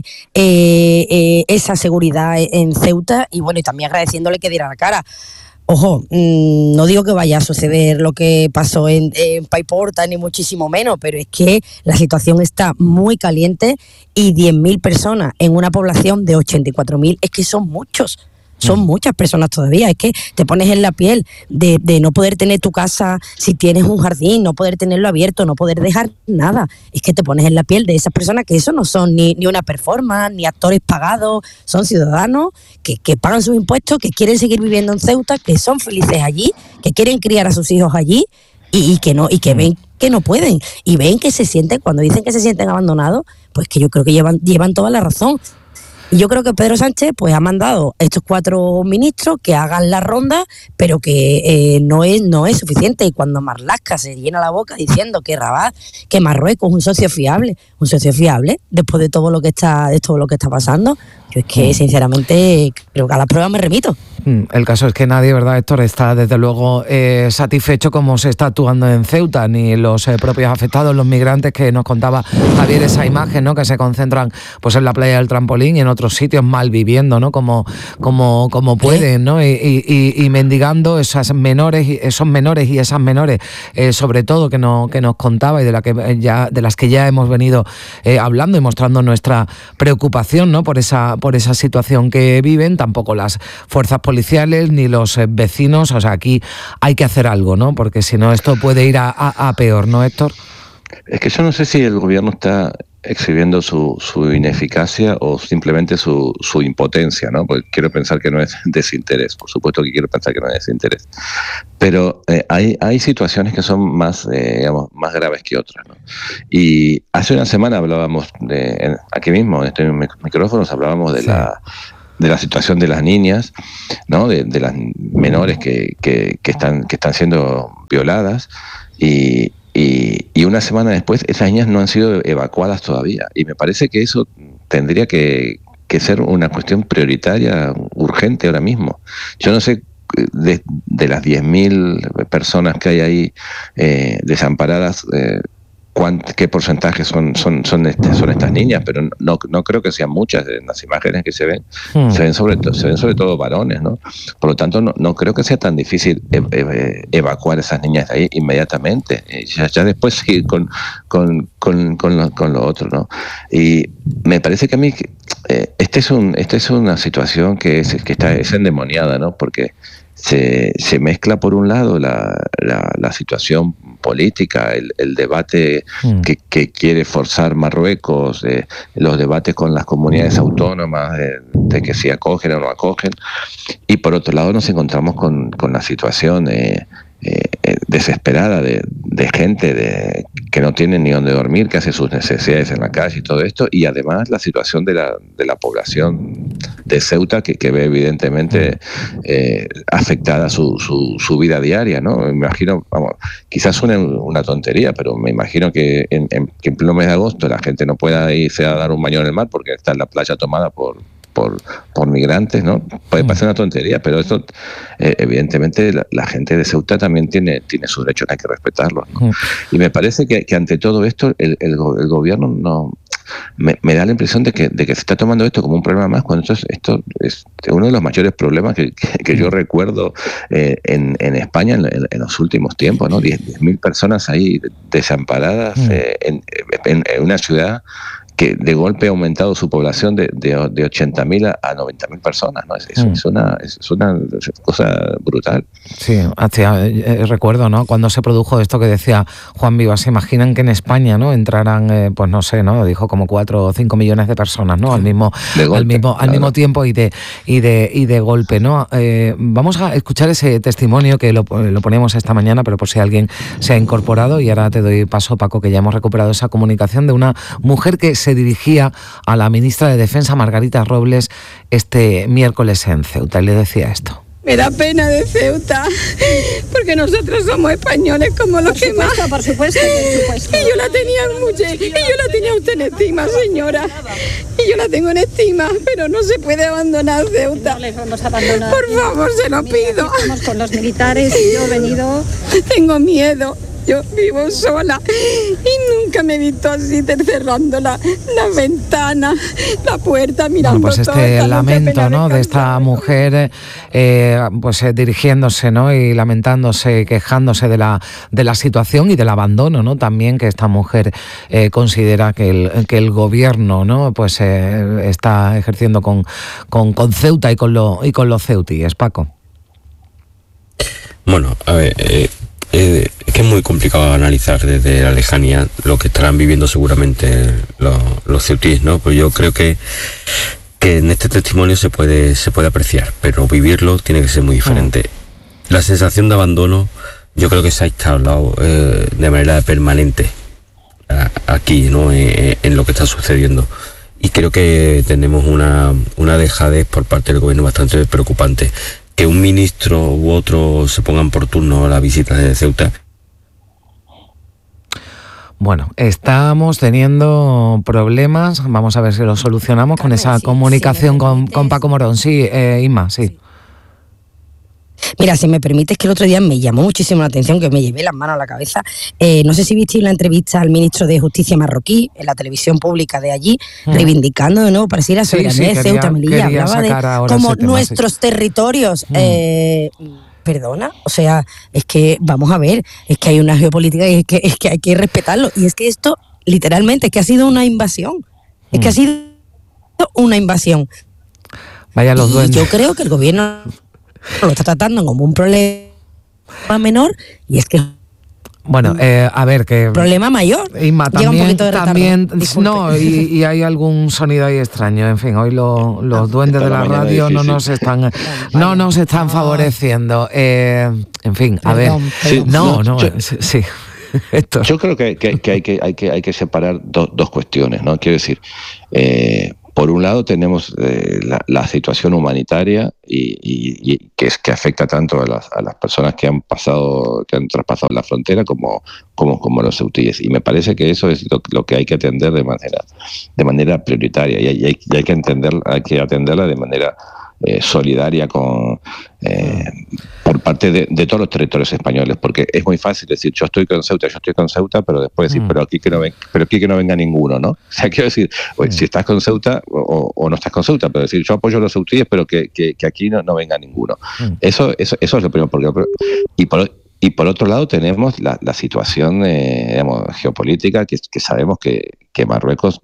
eh, eh, esa seguridad en Ceuta, y bueno, y también agradeciéndole que diera la cara. Ojo, mmm, no digo que vaya a suceder lo que pasó en, en Paiporta, ni muchísimo menos, pero es que la situación está muy caliente, y diez mil personas en una población de ochenta y cuatro mil es que son muchos. Son muchas personas todavía. Es que te pones en la piel de, de no poder tener tu casa, si tienes un jardín, no poder tenerlo abierto, no poder dejar nada. Es que te pones en la piel de esas personas que eso no son ni, ni una performance, ni actores pagados, son ciudadanos que, que pagan sus impuestos, que quieren seguir viviendo en Ceuta, que son felices allí, que quieren criar a sus hijos allí, y, y que no, y que ven que no pueden, y ven que se sienten, cuando dicen que se sienten abandonados, pues que yo creo que llevan, llevan toda la razón. Y yo creo que Pedro Sánchez pues ha mandado estos cuatro ministros que hagan la ronda, pero que eh, no es no es suficiente. Y cuando Marlaska se llena la boca diciendo que Rabat, que Marruecos es un socio fiable, un socio fiable, después de todo lo que está, de todo lo que está pasando, yo es que sinceramente creo que a las pruebas me remito. El caso es que nadie, ¿verdad, Héctor?, está desde luego eh, satisfecho como se está actuando en Ceuta, ni los eh, propios afectados, los migrantes, que nos contaba Javier esa imagen, ¿no?, que se concentran pues en la playa del Trampolín y en otros sitios mal viviendo, ¿no?, como como como pueden, ¿no?, y, y, y mendigando esas menores, esos menores y esas menores, eh, sobre todo que no que nos contaba, y de la que ya de las que ya hemos venido eh, hablando y mostrando nuestra preocupación, ¿no?, por esa por esa situación que viven. Tampoco las fuerzas policiales ni los eh, vecinos. O sea, aquí hay que hacer algo, ¿no?, porque si no esto puede ir a, a, a peor, ¿no, Héctor? Es que yo no sé si el gobierno está exhibiendo su, su ineficacia o simplemente su, su impotencia, ¿no? Porque quiero pensar que no es desinterés, por supuesto que quiero pensar que no es desinterés, pero eh, hay, hay situaciones que son más, eh, digamos, más graves que otras, ¿no? Y hace una semana hablábamos, de, en, aquí mismo, en estos micrófonos, hablábamos de sí. la de la situación de las niñas, ¿no?, de, de las menores que, que, que, están, que están siendo violadas, y y, y una semana después esas niñas no han sido evacuadas todavía. Y me parece que eso tendría que, que ser una cuestión prioritaria, urgente ahora mismo. Yo no sé de, de las diez mil personas que hay ahí eh, desamparadas, eh, qué porcentaje son son son, este, son estas niñas, pero no no creo que sean muchas. En las imágenes que se ven hmm. se ven sobre todo se ven sobre todo varones, ¿no? Por lo tanto no, no creo que sea tan difícil e e evacuar esas niñas de ahí inmediatamente, y ya, ya después seguir con con con con lo, con lo otro, ¿no? Y me parece que a mí eh, este es un este es una situación que es que está es endemoniada, ¿no? Porque se se mezcla por un lado la la, la situación política, el, el debate mm. que, que quiere forzar Marruecos, eh, los debates con las comunidades autónomas de, de que si acogen o no acogen, y por otro lado nos encontramos con, con la situación eh, eh, desesperada de, de gente de, que no tiene ni dónde dormir, que hace sus necesidades en la calle y todo esto, y además la situación de la, de la población de Ceuta que, que ve evidentemente eh, afectada su, su, su vida diaria, ¿no? Me imagino, vamos, quizás suene una tontería, pero me imagino que en, en, que en pleno mes de agosto la gente no pueda irse a dar un baño en el mar porque está en la playa tomada por por por migrantes, ¿no? Puede parecer una tontería, pero esto eh, evidentemente la, la gente de Ceuta también tiene tiene sus derechos, hay que respetarlos, ¿no? Y me parece que, que ante todo esto el, el, el gobierno no me, me da la impresión de que de que se está tomando esto como un problema más, cuando esto es, esto es uno de los mayores problemas que, que, que yo recuerdo eh, en, en España en, en, en los últimos tiempos, ¿no? diez mil personas ahí desamparadas eh, en, en, en una ciudad que de golpe ha aumentado su población de, de, de ochenta mil a, a noventa mil personas, ¿no? Es, es, mm. es, una, es una cosa brutal. Sí, hacia, eh, recuerdo, ¿no? Cuando se produjo esto que decía Juan Vivas, se imaginan que en España, ¿no? Entraran, eh, pues no sé, ¿no? Dijo como cuatro o cinco millones de personas, ¿no? Al mismo, golpe, al mismo, claro. al mismo tiempo y de, y de, y de golpe, ¿no? Eh, vamos a escuchar ese testimonio que lo, lo ponemos esta mañana, pero por si alguien se ha incorporado, y ahora te doy paso, Paco, que ya hemos recuperado esa comunicación de una mujer que se dirigía a la ministra de Defensa, Margarita Robles, este miércoles en Ceuta, y le decía esto. Me da pena de Ceuta, porque nosotros somos españoles como los que más. Por supuesto, por supuesto. Y yo la tenía mucho, y yo la tenía usted en estima, señora. Y yo la tengo en estima, pero no se puede abandonar Ceuta. No les vamos a abandonar. Por favor, se lo Mira, pido. Estamos con los militares y yo he venido. Tengo miedo. Yo vivo sola y nunca me he visto así cerrando la, la ventana, la puerta, mirando bueno, pues este todo, lamento, ¿no? de esta mujer eh, pues eh, dirigiéndose, ¿no? Y lamentándose, quejándose de la de la situación y del abandono, ¿no? También que esta mujer eh, considera que el que el gobierno, ¿no? Pues eh, está ejerciendo con, con con Ceuta y con lo y con los ceutíes. Paco. Bueno, a ver. Eh... Eh, es que es muy complicado analizar desde la lejanía lo que estarán viviendo seguramente los, los ceutíes, ¿no? Pues yo creo que, que en este testimonio se puede, se puede apreciar, pero vivirlo tiene que ser muy diferente. La sensación de abandono yo creo que se ha instalado eh, de manera permanente a, aquí, ¿no? En, en lo que está sucediendo. Y creo que tenemos una, una dejadez por parte del gobierno bastante preocupante. Que un ministro u otro se pongan por turno a la visita de Ceuta. Bueno, estamos teniendo problemas, vamos a ver si lo solucionamos con esa comunicación con, con Paco Morón. Sí, eh, Inma, sí. Mira, si me permites, que el otro día me llamó muchísimo la atención, que me llevé las manos a la cabeza. Eh, no sé si visteis la entrevista al ministro de Justicia marroquí en la televisión pública de allí, mm. reivindicando de nuevo, parecía la soberanía sí, sí, de Ceuta, Melilla, hablaba de como tema, nuestros sí. territorios. Mm. Eh, Perdona, o sea, es que, vamos a ver, es que hay una geopolítica y es que, es que hay que respetarlo. Y es que esto, literalmente, es que ha sido una invasión. Es mm. que ha sido una invasión. Vaya los y duendes. Yo creo que el gobierno lo está tratando como un problema menor, y es que bueno, eh, a ver que problema mayor. Inma, también, llega un poquito de retardo. También, no, y, y hay algún sonido ahí extraño. En fin, hoy lo, los duendes de la radio no nos están, no nos están favoreciendo. Eh, en fin, a ver, sí, no, no, yo, sí. Yo creo que, que, que, hay que hay que hay que separar do, dos cuestiones, ¿no? Quiero decir, eh, por un lado tenemos eh, la, la situación humanitaria y, y, y que es que afecta tanto a las, a las personas que han pasado, que han traspasado la frontera como, como, como los ceutíes. Y me parece que eso es lo, lo que hay que atender de manera, de manera prioritaria y hay, y hay, y hay que entender, hay que atenderla de manera Eh, solidaria con eh, por parte de, de todos los territorios españoles, porque es muy fácil decir yo estoy con Ceuta, yo estoy con Ceuta, pero después decir, mm. pero aquí que no ven, pero aquí que no venga ninguno, ¿no? O sea, quiero decir, mm. si estás con Ceuta o, o no estás con Ceuta, pero decir yo apoyo a los ceutíes, pero que, que, que aquí no, no venga ninguno. Mm. Eso, eso, eso es lo primero, porque y por Y por otro lado tenemos la, la situación eh, digamos, geopolítica, que, que sabemos que, que Marruecos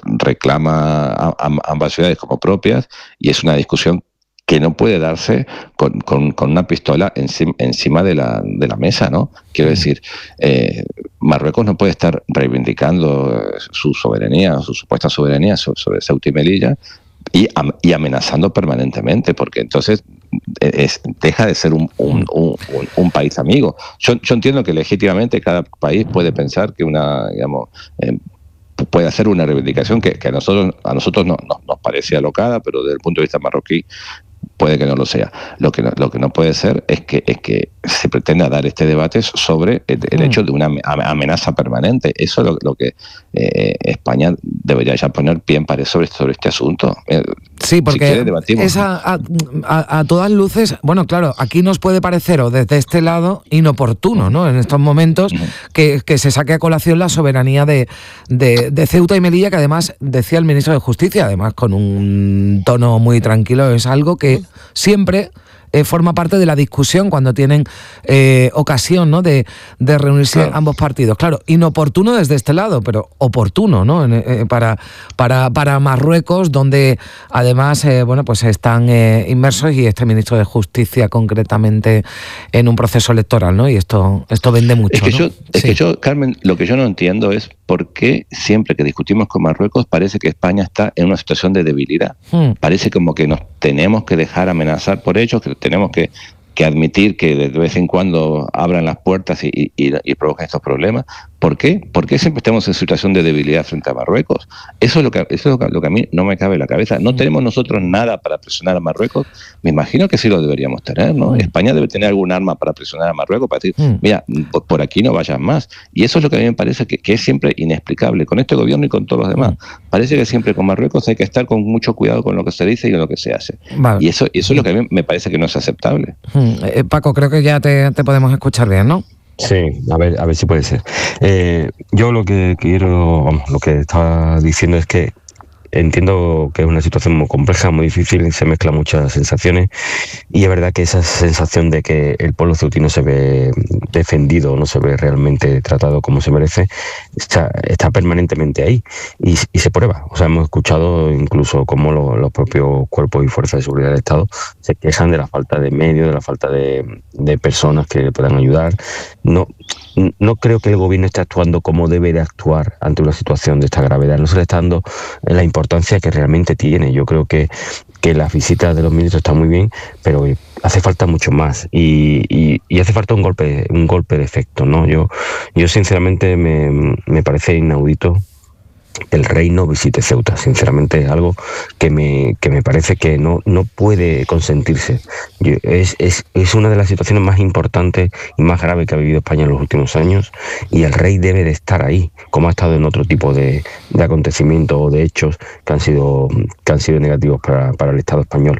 reclama a, a ambas ciudades como propias, y es una discusión que no puede darse con, con, con una pistola encima, encima de, la, de la mesa, ¿no? Quiero decir, eh, Marruecos no puede estar reivindicando su soberanía, su supuesta soberanía sobre, sobre Ceuta y Melilla, y, y amenazando permanentemente, porque entonces es, deja de ser un, un, un, un país amigo. Yo, yo entiendo que legítimamente cada país puede pensar que una, digamos, eh, puede hacer una reivindicación que, que a nosotros a nosotros no, no, nos parece alocada, pero desde el punto de vista marroquí puede que no lo sea. Lo que no, lo que no puede ser es que es que se pretenda dar este debate sobre el, el hecho de una amenaza permanente. Eso es lo, lo que eh, España debería ya poner pie en pared sobre, sobre este asunto. Sí, porque si es a, a, a, a todas luces, bueno, claro, aquí nos puede parecer, o desde este lado, inoportuno, ¿no? En estos momentos, uh-huh. que, que se saque a colación la soberanía de, de, de Ceuta y Melilla, que además decía el ministro de Justicia, además con un tono muy tranquilo, es algo que siempre eh, forma parte de la discusión cuando tienen eh, ocasión, ¿no? de, de reunirse claro. ambos partidos. Claro, inoportuno desde este lado, pero oportuno, ¿no? En, eh, para, para, para Marruecos, donde además eh, bueno, pues están eh, inmersos, y este ministro de Justicia concretamente en un proceso electoral, ¿no? Y esto, esto vende mucho. Es que, ¿no? yo, es sí. que yo, Carmen, lo que yo no entiendo es por qué siempre que discutimos con Marruecos parece que España está en una situación de debilidad. Hmm. Parece como que nos tenemos que dejar amenazar por ellos, que tenemos que, que admitir que de vez en cuando abran las puertas y, y, y provocan estos problemas. ¿Por qué? ¿Por qué siempre estamos en situación de debilidad frente a Marruecos? Eso es lo que, eso es lo que, lo que a mí no me cabe en la cabeza. ¿No tenemos nosotros nada para presionar a Marruecos? Me imagino que sí lo deberíamos tener, ¿no? Mm. España debe tener algún arma para presionar a Marruecos, para decir, mm. mira, por, por aquí no vayas más. Y eso es lo que a mí me parece que, que es siempre inexplicable, con este gobierno y con todos los demás. Mm. Parece que siempre con Marruecos hay que estar con mucho cuidado con lo que se dice y con lo que se hace. Vale. Y eso, eso es lo que a mí me parece que no es aceptable. Mm. Eh, Paco, creo que ya te, te podemos escuchar bien, ¿no? Sí, a ver, a ver si puede ser. Eh, yo lo que quiero, vamos, lo que estaba diciendo es que entiendo que es una situación muy compleja, muy difícil, se mezclan muchas sensaciones, y es verdad que esa sensación de que el pueblo ceutí no se ve defendido, no se ve realmente tratado como se merece, está, está permanentemente ahí y, y se prueba. O sea, hemos escuchado incluso cómo lo, los propios cuerpos y fuerzas de seguridad del Estado se quejan de la falta de medios, de la falta de, de personas que le puedan ayudar. No, no creo que el gobierno esté actuando como debe de actuar ante una situación de esta gravedad. No se le está dando la importancia que realmente tiene. Yo creo que, que las visitas de los ministros están muy bien, pero hace falta mucho más y, y, y hace falta un golpe, un golpe de efecto, ¿no? Yo, yo sinceramente me, me parece inaudito que el rey no visite Ceuta. Sinceramente es algo que me, que me parece que no, no puede consentirse. Yo, es, es, es una de las situaciones más importantes y más graves que ha vivido España en los últimos años, y el rey debe de estar ahí, como ha estado en otro tipo de, de acontecimientos o de hechos que han sido, que han sido negativos para, para el Estado español.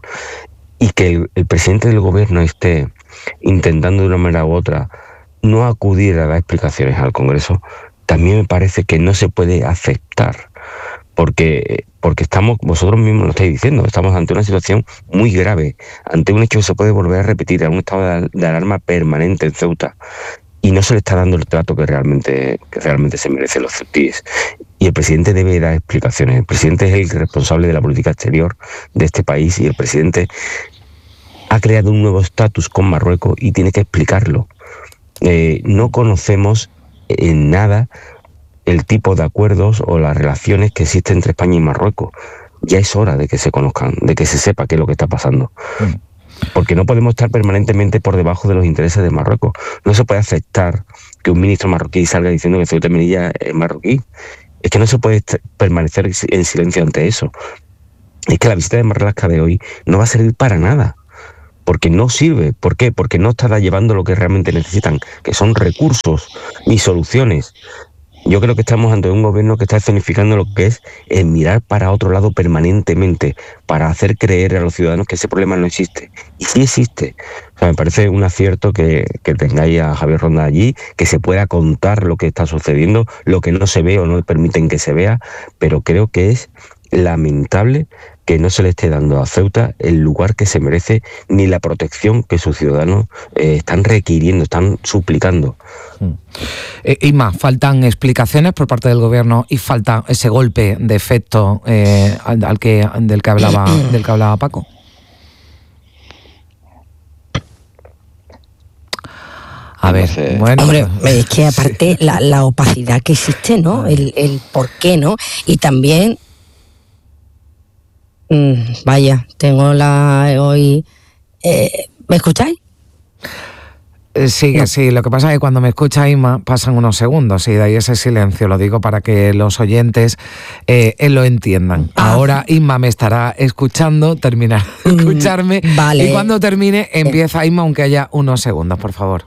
Y que el, el presidente del gobierno esté intentando de una manera u otra no acudir a dar explicaciones al Congreso, también me parece que no se puede aceptar, porque, porque estamos, vosotros mismos lo estáis diciendo, estamos ante una situación muy grave, ante un hecho que se puede volver a repetir, a un estado de, de alarma permanente en Ceuta, y no se le está dando el trato que realmente, que realmente se merecen los ceutíes. Y el presidente debe dar explicaciones. El presidente es el responsable de la política exterior de este país, y el presidente ha creado un nuevo estatus con Marruecos y tiene que explicarlo. Eh, no conocemos en nada el tipo de acuerdos o las relaciones que existen entre España y Marruecos. Ya es hora de que se conozcan, de que se sepa qué es lo que está pasando. Porque no podemos estar permanentemente por debajo de los intereses de Marruecos. No se puede aceptar que un ministro marroquí salga diciendo que Ceuta y Melilla es marroquí. Es que no se puede permanecer en silencio ante eso. es que la visita de Marlaska de hoy no va a servir para nada. Porque no sirve. ¿Por qué? Porque no estará llevando lo que realmente necesitan, que son recursos ni soluciones. Yo creo que estamos ante un gobierno que está escenificando lo que es el mirar para otro lado permanentemente, para hacer creer a los ciudadanos que ese problema no existe. Y sí existe. O sea, me parece un acierto que, que tengáis a Javier Ronda allí, que se pueda contar lo que está sucediendo, lo que no se ve o no permiten que se vea, pero creo que es lamentable que no se le esté dando a Ceuta el lugar que se merece ni la protección que sus ciudadanos eh, están requiriendo, están suplicando. Eh, Inma, faltan explicaciones por parte del gobierno y falta ese golpe de efecto eh, al, al que del que hablaba del que hablaba Paco. A ver, bueno. Hombre, es que aparte la, la opacidad que existe, ¿no? El, el por qué, ¿no? Y también Mm, vaya, tengo la hoy. Eh, ¿Me escucháis? Eh, sí, no. sí. Lo que pasa es que cuando me escucha Inma pasan unos segundos y de ahí ese silencio. Lo digo para que los oyentes eh, lo entiendan. Ah. Ahora Inma me estará escuchando, terminará de escucharme. Mm, vale. Y cuando termine empieza Inma, aunque haya unos segundos, por favor.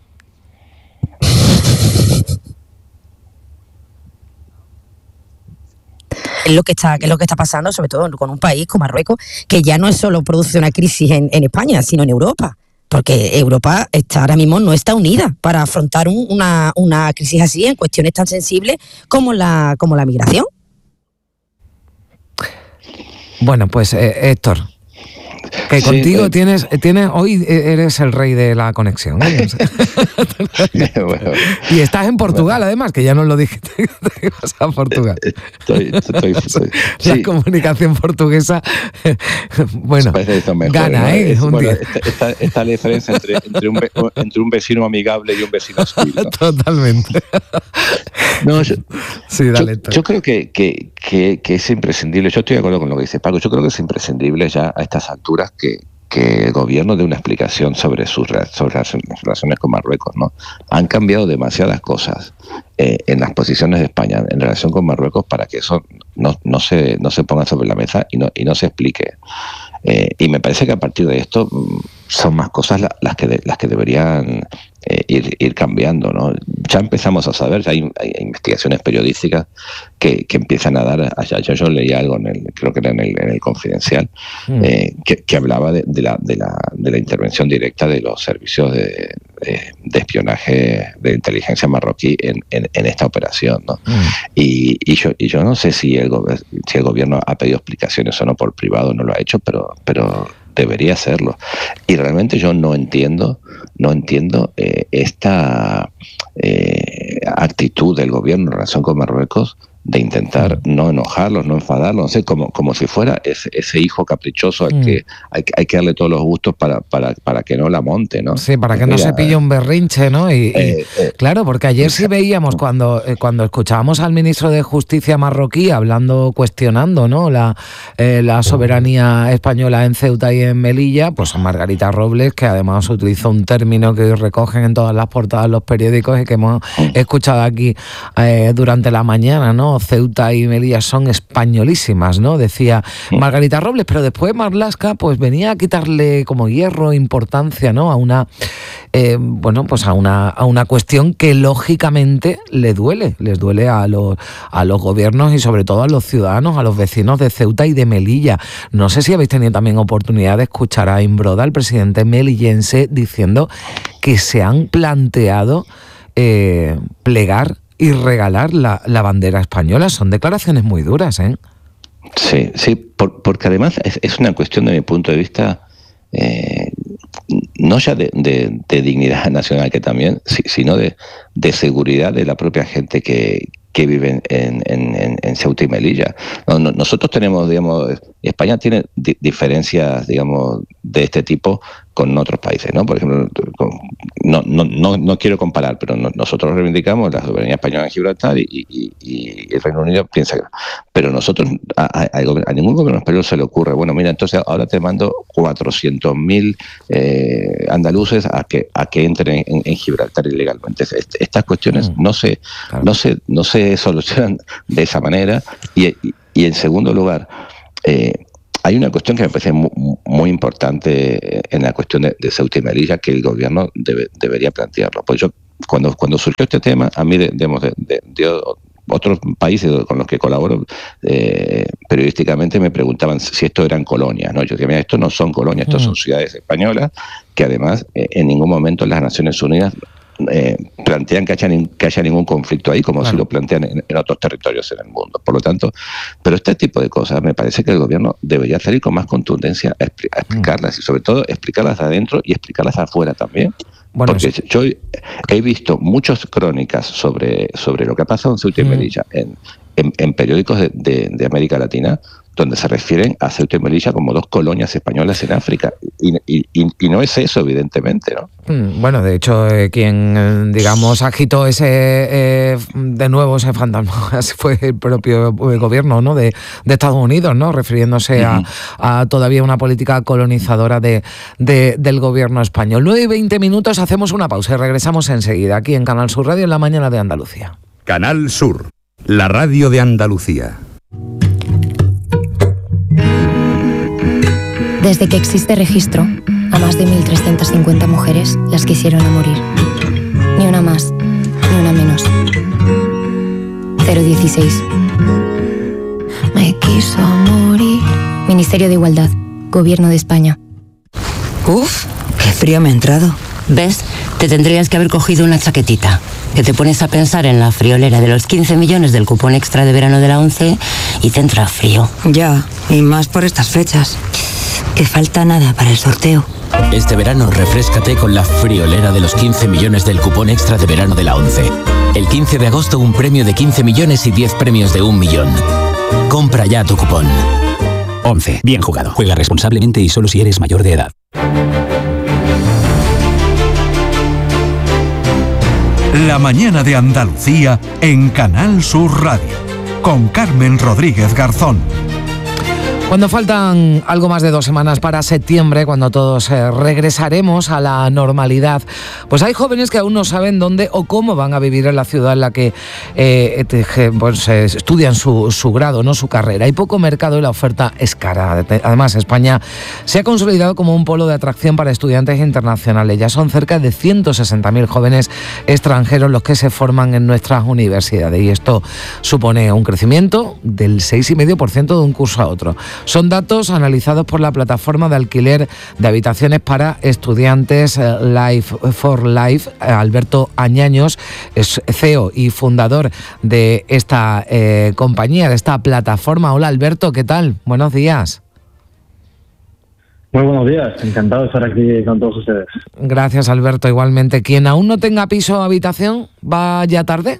Es lo que está, que es lo que está pasando, sobre todo con un país como Marruecos, que ya no es solo produce una crisis en, en España, sino en Europa. Porque Europa está ahora mismo no está unida para afrontar un, una, una crisis así en cuestiones tan sensibles como la, como la migración. Bueno, pues eh, Héctor, que sí, contigo eh, tienes, tienes, hoy eres el rey de la conexión. ¿eh? bueno, y estás en Portugal, bueno. además, que ya nos lo dijiste, que ibas a Portugal. Estoy, estoy, estoy, la sí. comunicación portuguesa, bueno, mejor, gana, ¿no? ¿eh? Es, un bueno, está, está, está la diferencia entre, entre, un, entre un vecino amigable y un vecino hostil, ¿no? Totalmente. No, yo, sí, dale, yo, yo creo que, que, que, que es imprescindible, yo estoy de acuerdo con lo que dice Paco, yo creo que es imprescindible ya a estas alturas que, que el gobierno dé una explicación sobre sus sobre las relaciones con Marruecos, ¿no? Han cambiado demasiadas cosas eh, en las posiciones de España en relación con Marruecos para que eso no, no, se, no se ponga sobre la mesa y no, y no se explique. Eh, y me parece que a partir de esto son más cosas la, las, que de, las que deberían eh, ir, ir cambiando, ¿no? Ya empezamos a saber, hay, hay investigaciones periodísticas que, que empiezan a dar, allá, yo, yo leí algo, en el, creo que era en el, en el Confidencial, mm. eh, que, que hablaba de, de, la, de, la, de la intervención directa de los servicios de, de, de espionaje de inteligencia marroquí en, en, en esta operación, ¿no? Mm. Y, y, yo, y yo no sé si el, si el gobierno ha pedido explicaciones o no por privado, no lo ha hecho, pero, pero debería hacerlo. Y realmente yo no entiendo, no entiendo eh, esta eh, actitud del gobierno en relación con Marruecos de intentar no enojarlos, no enfadarlos, no sé, como, como si fuera ese, ese hijo caprichoso al mm. que hay, hay que darle todos los gustos para, para, para que no la monte, ¿no? Sí, para que Mira, no se pille un berrinche, ¿no? Y, y eh, eh, claro, porque ayer sí veíamos cuando, eh, cuando escuchábamos al ministro de Justicia marroquí hablando, cuestionando, ¿no? La, eh, la soberanía española en Ceuta y en Melilla, pues a Margarita Robles, que además utilizó un término que recogen en todas las portadas los periódicos y que hemos escuchado aquí eh, durante la mañana, ¿no? Ceuta y Melilla son españolísimas, ¿no? Decía Margarita Robles, pero después Marlaska pues venía a quitarle como hierro, importancia, ¿no? A una eh, bueno, pues a una a una cuestión que lógicamente le duele, les duele a los a los gobiernos y sobre todo a los ciudadanos, a los vecinos de Ceuta y de Melilla. No sé si habéis tenido también oportunidad de escuchar a Imbroda, el presidente melillense, diciendo que se han planteado eh, plegar y regalar la, la bandera española. Son declaraciones muy duras, ¿eh? Sí, sí, por, porque además es, es una cuestión de mi punto de vista, eh, no ya de, de, de dignidad nacional, que también, sí, sino de, de seguridad de la propia gente que, que vive en, en, en Ceuta y Melilla. No, no, nosotros tenemos, digamos, España tiene di- diferencias, digamos, de este tipo con otros países, ¿no? Por ejemplo, con, no, no, no, no quiero comparar, pero no, nosotros reivindicamos la soberanía española en Gibraltar y, y, y el Reino Unido piensa que... Pero nosotros, a, a, a ningún gobierno español se le ocurre, bueno, mira, entonces ahora te mando cuatrocientos mil eh, andaluces a que a que entren en, en Gibraltar ilegalmente. Estas cuestiones mm. no se claro. no se no se solucionan de esa manera. Y, y, y en segundo lugar, eh, hay una cuestión que me parece muy, muy importante en la cuestión de, de Ceuta y Melilla, que el gobierno debe, debería plantearlo. Pues yo, cuando, cuando surgió este tema, a mí de, de, de, de otros países con los que colaboro eh, periodísticamente me preguntaban si esto eran colonias, ¿no? Yo decía, mira, esto no son colonias, esto mm. son ciudades españolas, que además eh, en ningún momento las Naciones Unidas Eh, plantean que haya, que haya ningún conflicto ahí, como claro. si lo plantean en, en otros territorios en el mundo. Por lo tanto, pero este tipo de cosas me parece que el gobierno debería salir con más contundencia a, expli- a explicarlas, y sobre todo explicarlas de adentro y explicarlas afuera también. Bueno, porque sí. yo he visto muchas crónicas sobre, sobre lo que ha pasado en Ceuta y Melilla mm. en, en, en periódicos de, de, de América Latina, donde se refieren a Ceuta y Melilla como dos colonias españolas en África. Y, y, y no es eso, evidentemente, ¿no? Bueno, de hecho, eh, quien, eh, digamos, agitó ese eh, de nuevo ese fantasma fue el propio gobierno, ¿no? de, de Estados Unidos, ¿no? Refiriéndose uh-huh. a, a todavía una política colonizadora de, de, del gobierno español. nueve y veinte minutos, hacemos una pausa y regresamos enseguida aquí en Canal Sur Radio en la mañana de Andalucía. Canal Sur, la radio de Andalucía. Desde que existe registro, a más de mil trescientas cincuenta mujeres las quisieron a morir. Ni una más, ni una menos. cero dieciséis. Me quiso morir. Ministerio de Igualdad, Gobierno de España. Uf, qué frío me ha entrado. ¿Ves? Te tendrías que haber cogido una chaquetita. Que te pones a pensar en la friolera de los quince millones del cupón extra de verano de la ONCE y te entra frío. Ya, y más por estas fechas. Que falta nada para el sorteo. Este verano refréscate con la friolera de los quince millones del cupón extra de verano de la ONCE. El quince de agosto un premio de quince millones y diez premios de un millón. Compra ya tu cupón. ONCE. Bien jugado. Juega responsablemente y solo si eres mayor de edad. La mañana de Andalucía en Canal Sur Radio, con Carmen Rodríguez Garzón. Cuando faltan algo más de dos semanas para septiembre, cuando todos eh, regresaremos a la normalidad, pues hay jóvenes que aún no saben dónde o cómo van a vivir en la ciudad en la que eh, pues, eh, estudian su, su grado, no su carrera. Hay poco mercado y la oferta es cara. Además, España se ha consolidado como un polo de atracción para estudiantes internacionales. Ya son cerca de ciento sesenta mil jóvenes extranjeros los que se forman en nuestras universidades, y esto supone un crecimiento del seis coma cinco por ciento de un curso a otro. Son datos analizados por la plataforma de alquiler de habitaciones para estudiantes Life for Life. Alberto Añaños es C E O y fundador de esta eh, compañía, de esta plataforma. Hola Alberto, ¿qué tal? Buenos días. Muy buenos días, encantado de estar aquí con todos ustedes. Gracias Alberto, igualmente. Quien aún no tenga piso o habitación, ¿va ya tarde?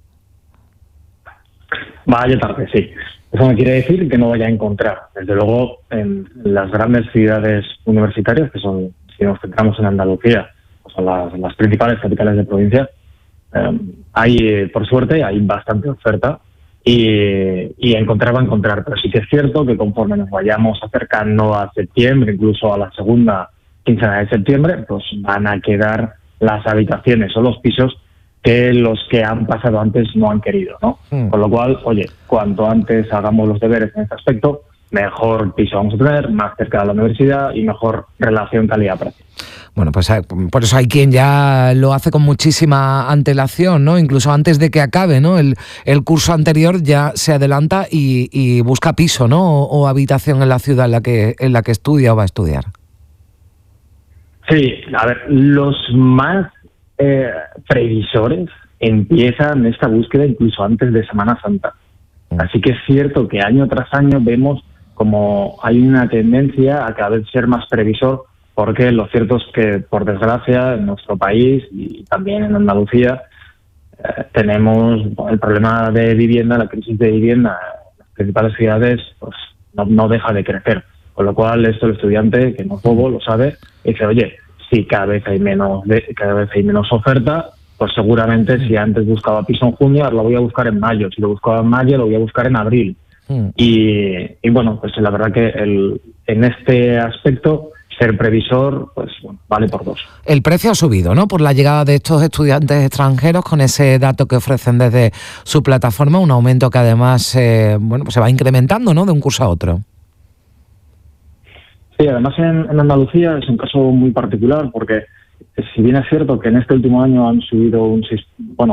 Va ya tarde, sí. Eso no quiere decir que no vaya a encontrar. Desde luego, en las grandes ciudades universitarias, que son, si nos centramos en Andalucía, pues son las, las principales capitales de provincia, eh, hay, por suerte, hay bastante oferta y, y encontrar va a encontrar. Pero sí que es cierto que conforme nos vayamos acercando a septiembre, incluso a la segunda quincena de septiembre, pues van a quedar las habitaciones o los pisos que los que han pasado antes no han querido, ¿no? Mm. Con lo cual, oye, cuanto antes hagamos los deberes en este aspecto, mejor piso vamos a tener, más cerca de la universidad y mejor relación calidad-precio. Bueno, pues por eso hay quien ya lo hace con muchísima antelación, ¿no? Incluso antes de que acabe, ¿no? El, el curso anterior ya se adelanta y, y busca piso, ¿no? O, o habitación en la ciudad en la que en la que estudia o va a estudiar. Sí, a ver, los más Eh, previsores empiezan esta búsqueda incluso antes de Semana Santa. Así que es cierto que año tras año vemos como hay una tendencia a cada vez ser más previsor, porque lo cierto es que, por desgracia, en nuestro país y también en Andalucía eh, tenemos el problema de vivienda, la crisis de vivienda en las principales ciudades, pues no, no deja de crecer. Con lo cual, esto el estudiante, que no es bobo, lo sabe, y dice, oye, si cada vez hay menos de, cada vez hay menos oferta, pues seguramente si antes buscaba piso en junio, ahora lo voy a buscar en mayo. Si lo buscaba en mayo, lo voy a buscar en abril. Mm. Y, y bueno, pues la verdad que el, en este aspecto ser previsor, pues bueno, vale por dos. El precio ha subido, ¿no? Por la llegada de estos estudiantes extranjeros, con ese dato que ofrecen desde su plataforma, un aumento que además eh, bueno, pues se va incrementando, ¿no? De un curso a otro. Sí, además en, en Andalucía es un caso muy particular porque si bien es cierto que en este último año han subido un seis, bueno,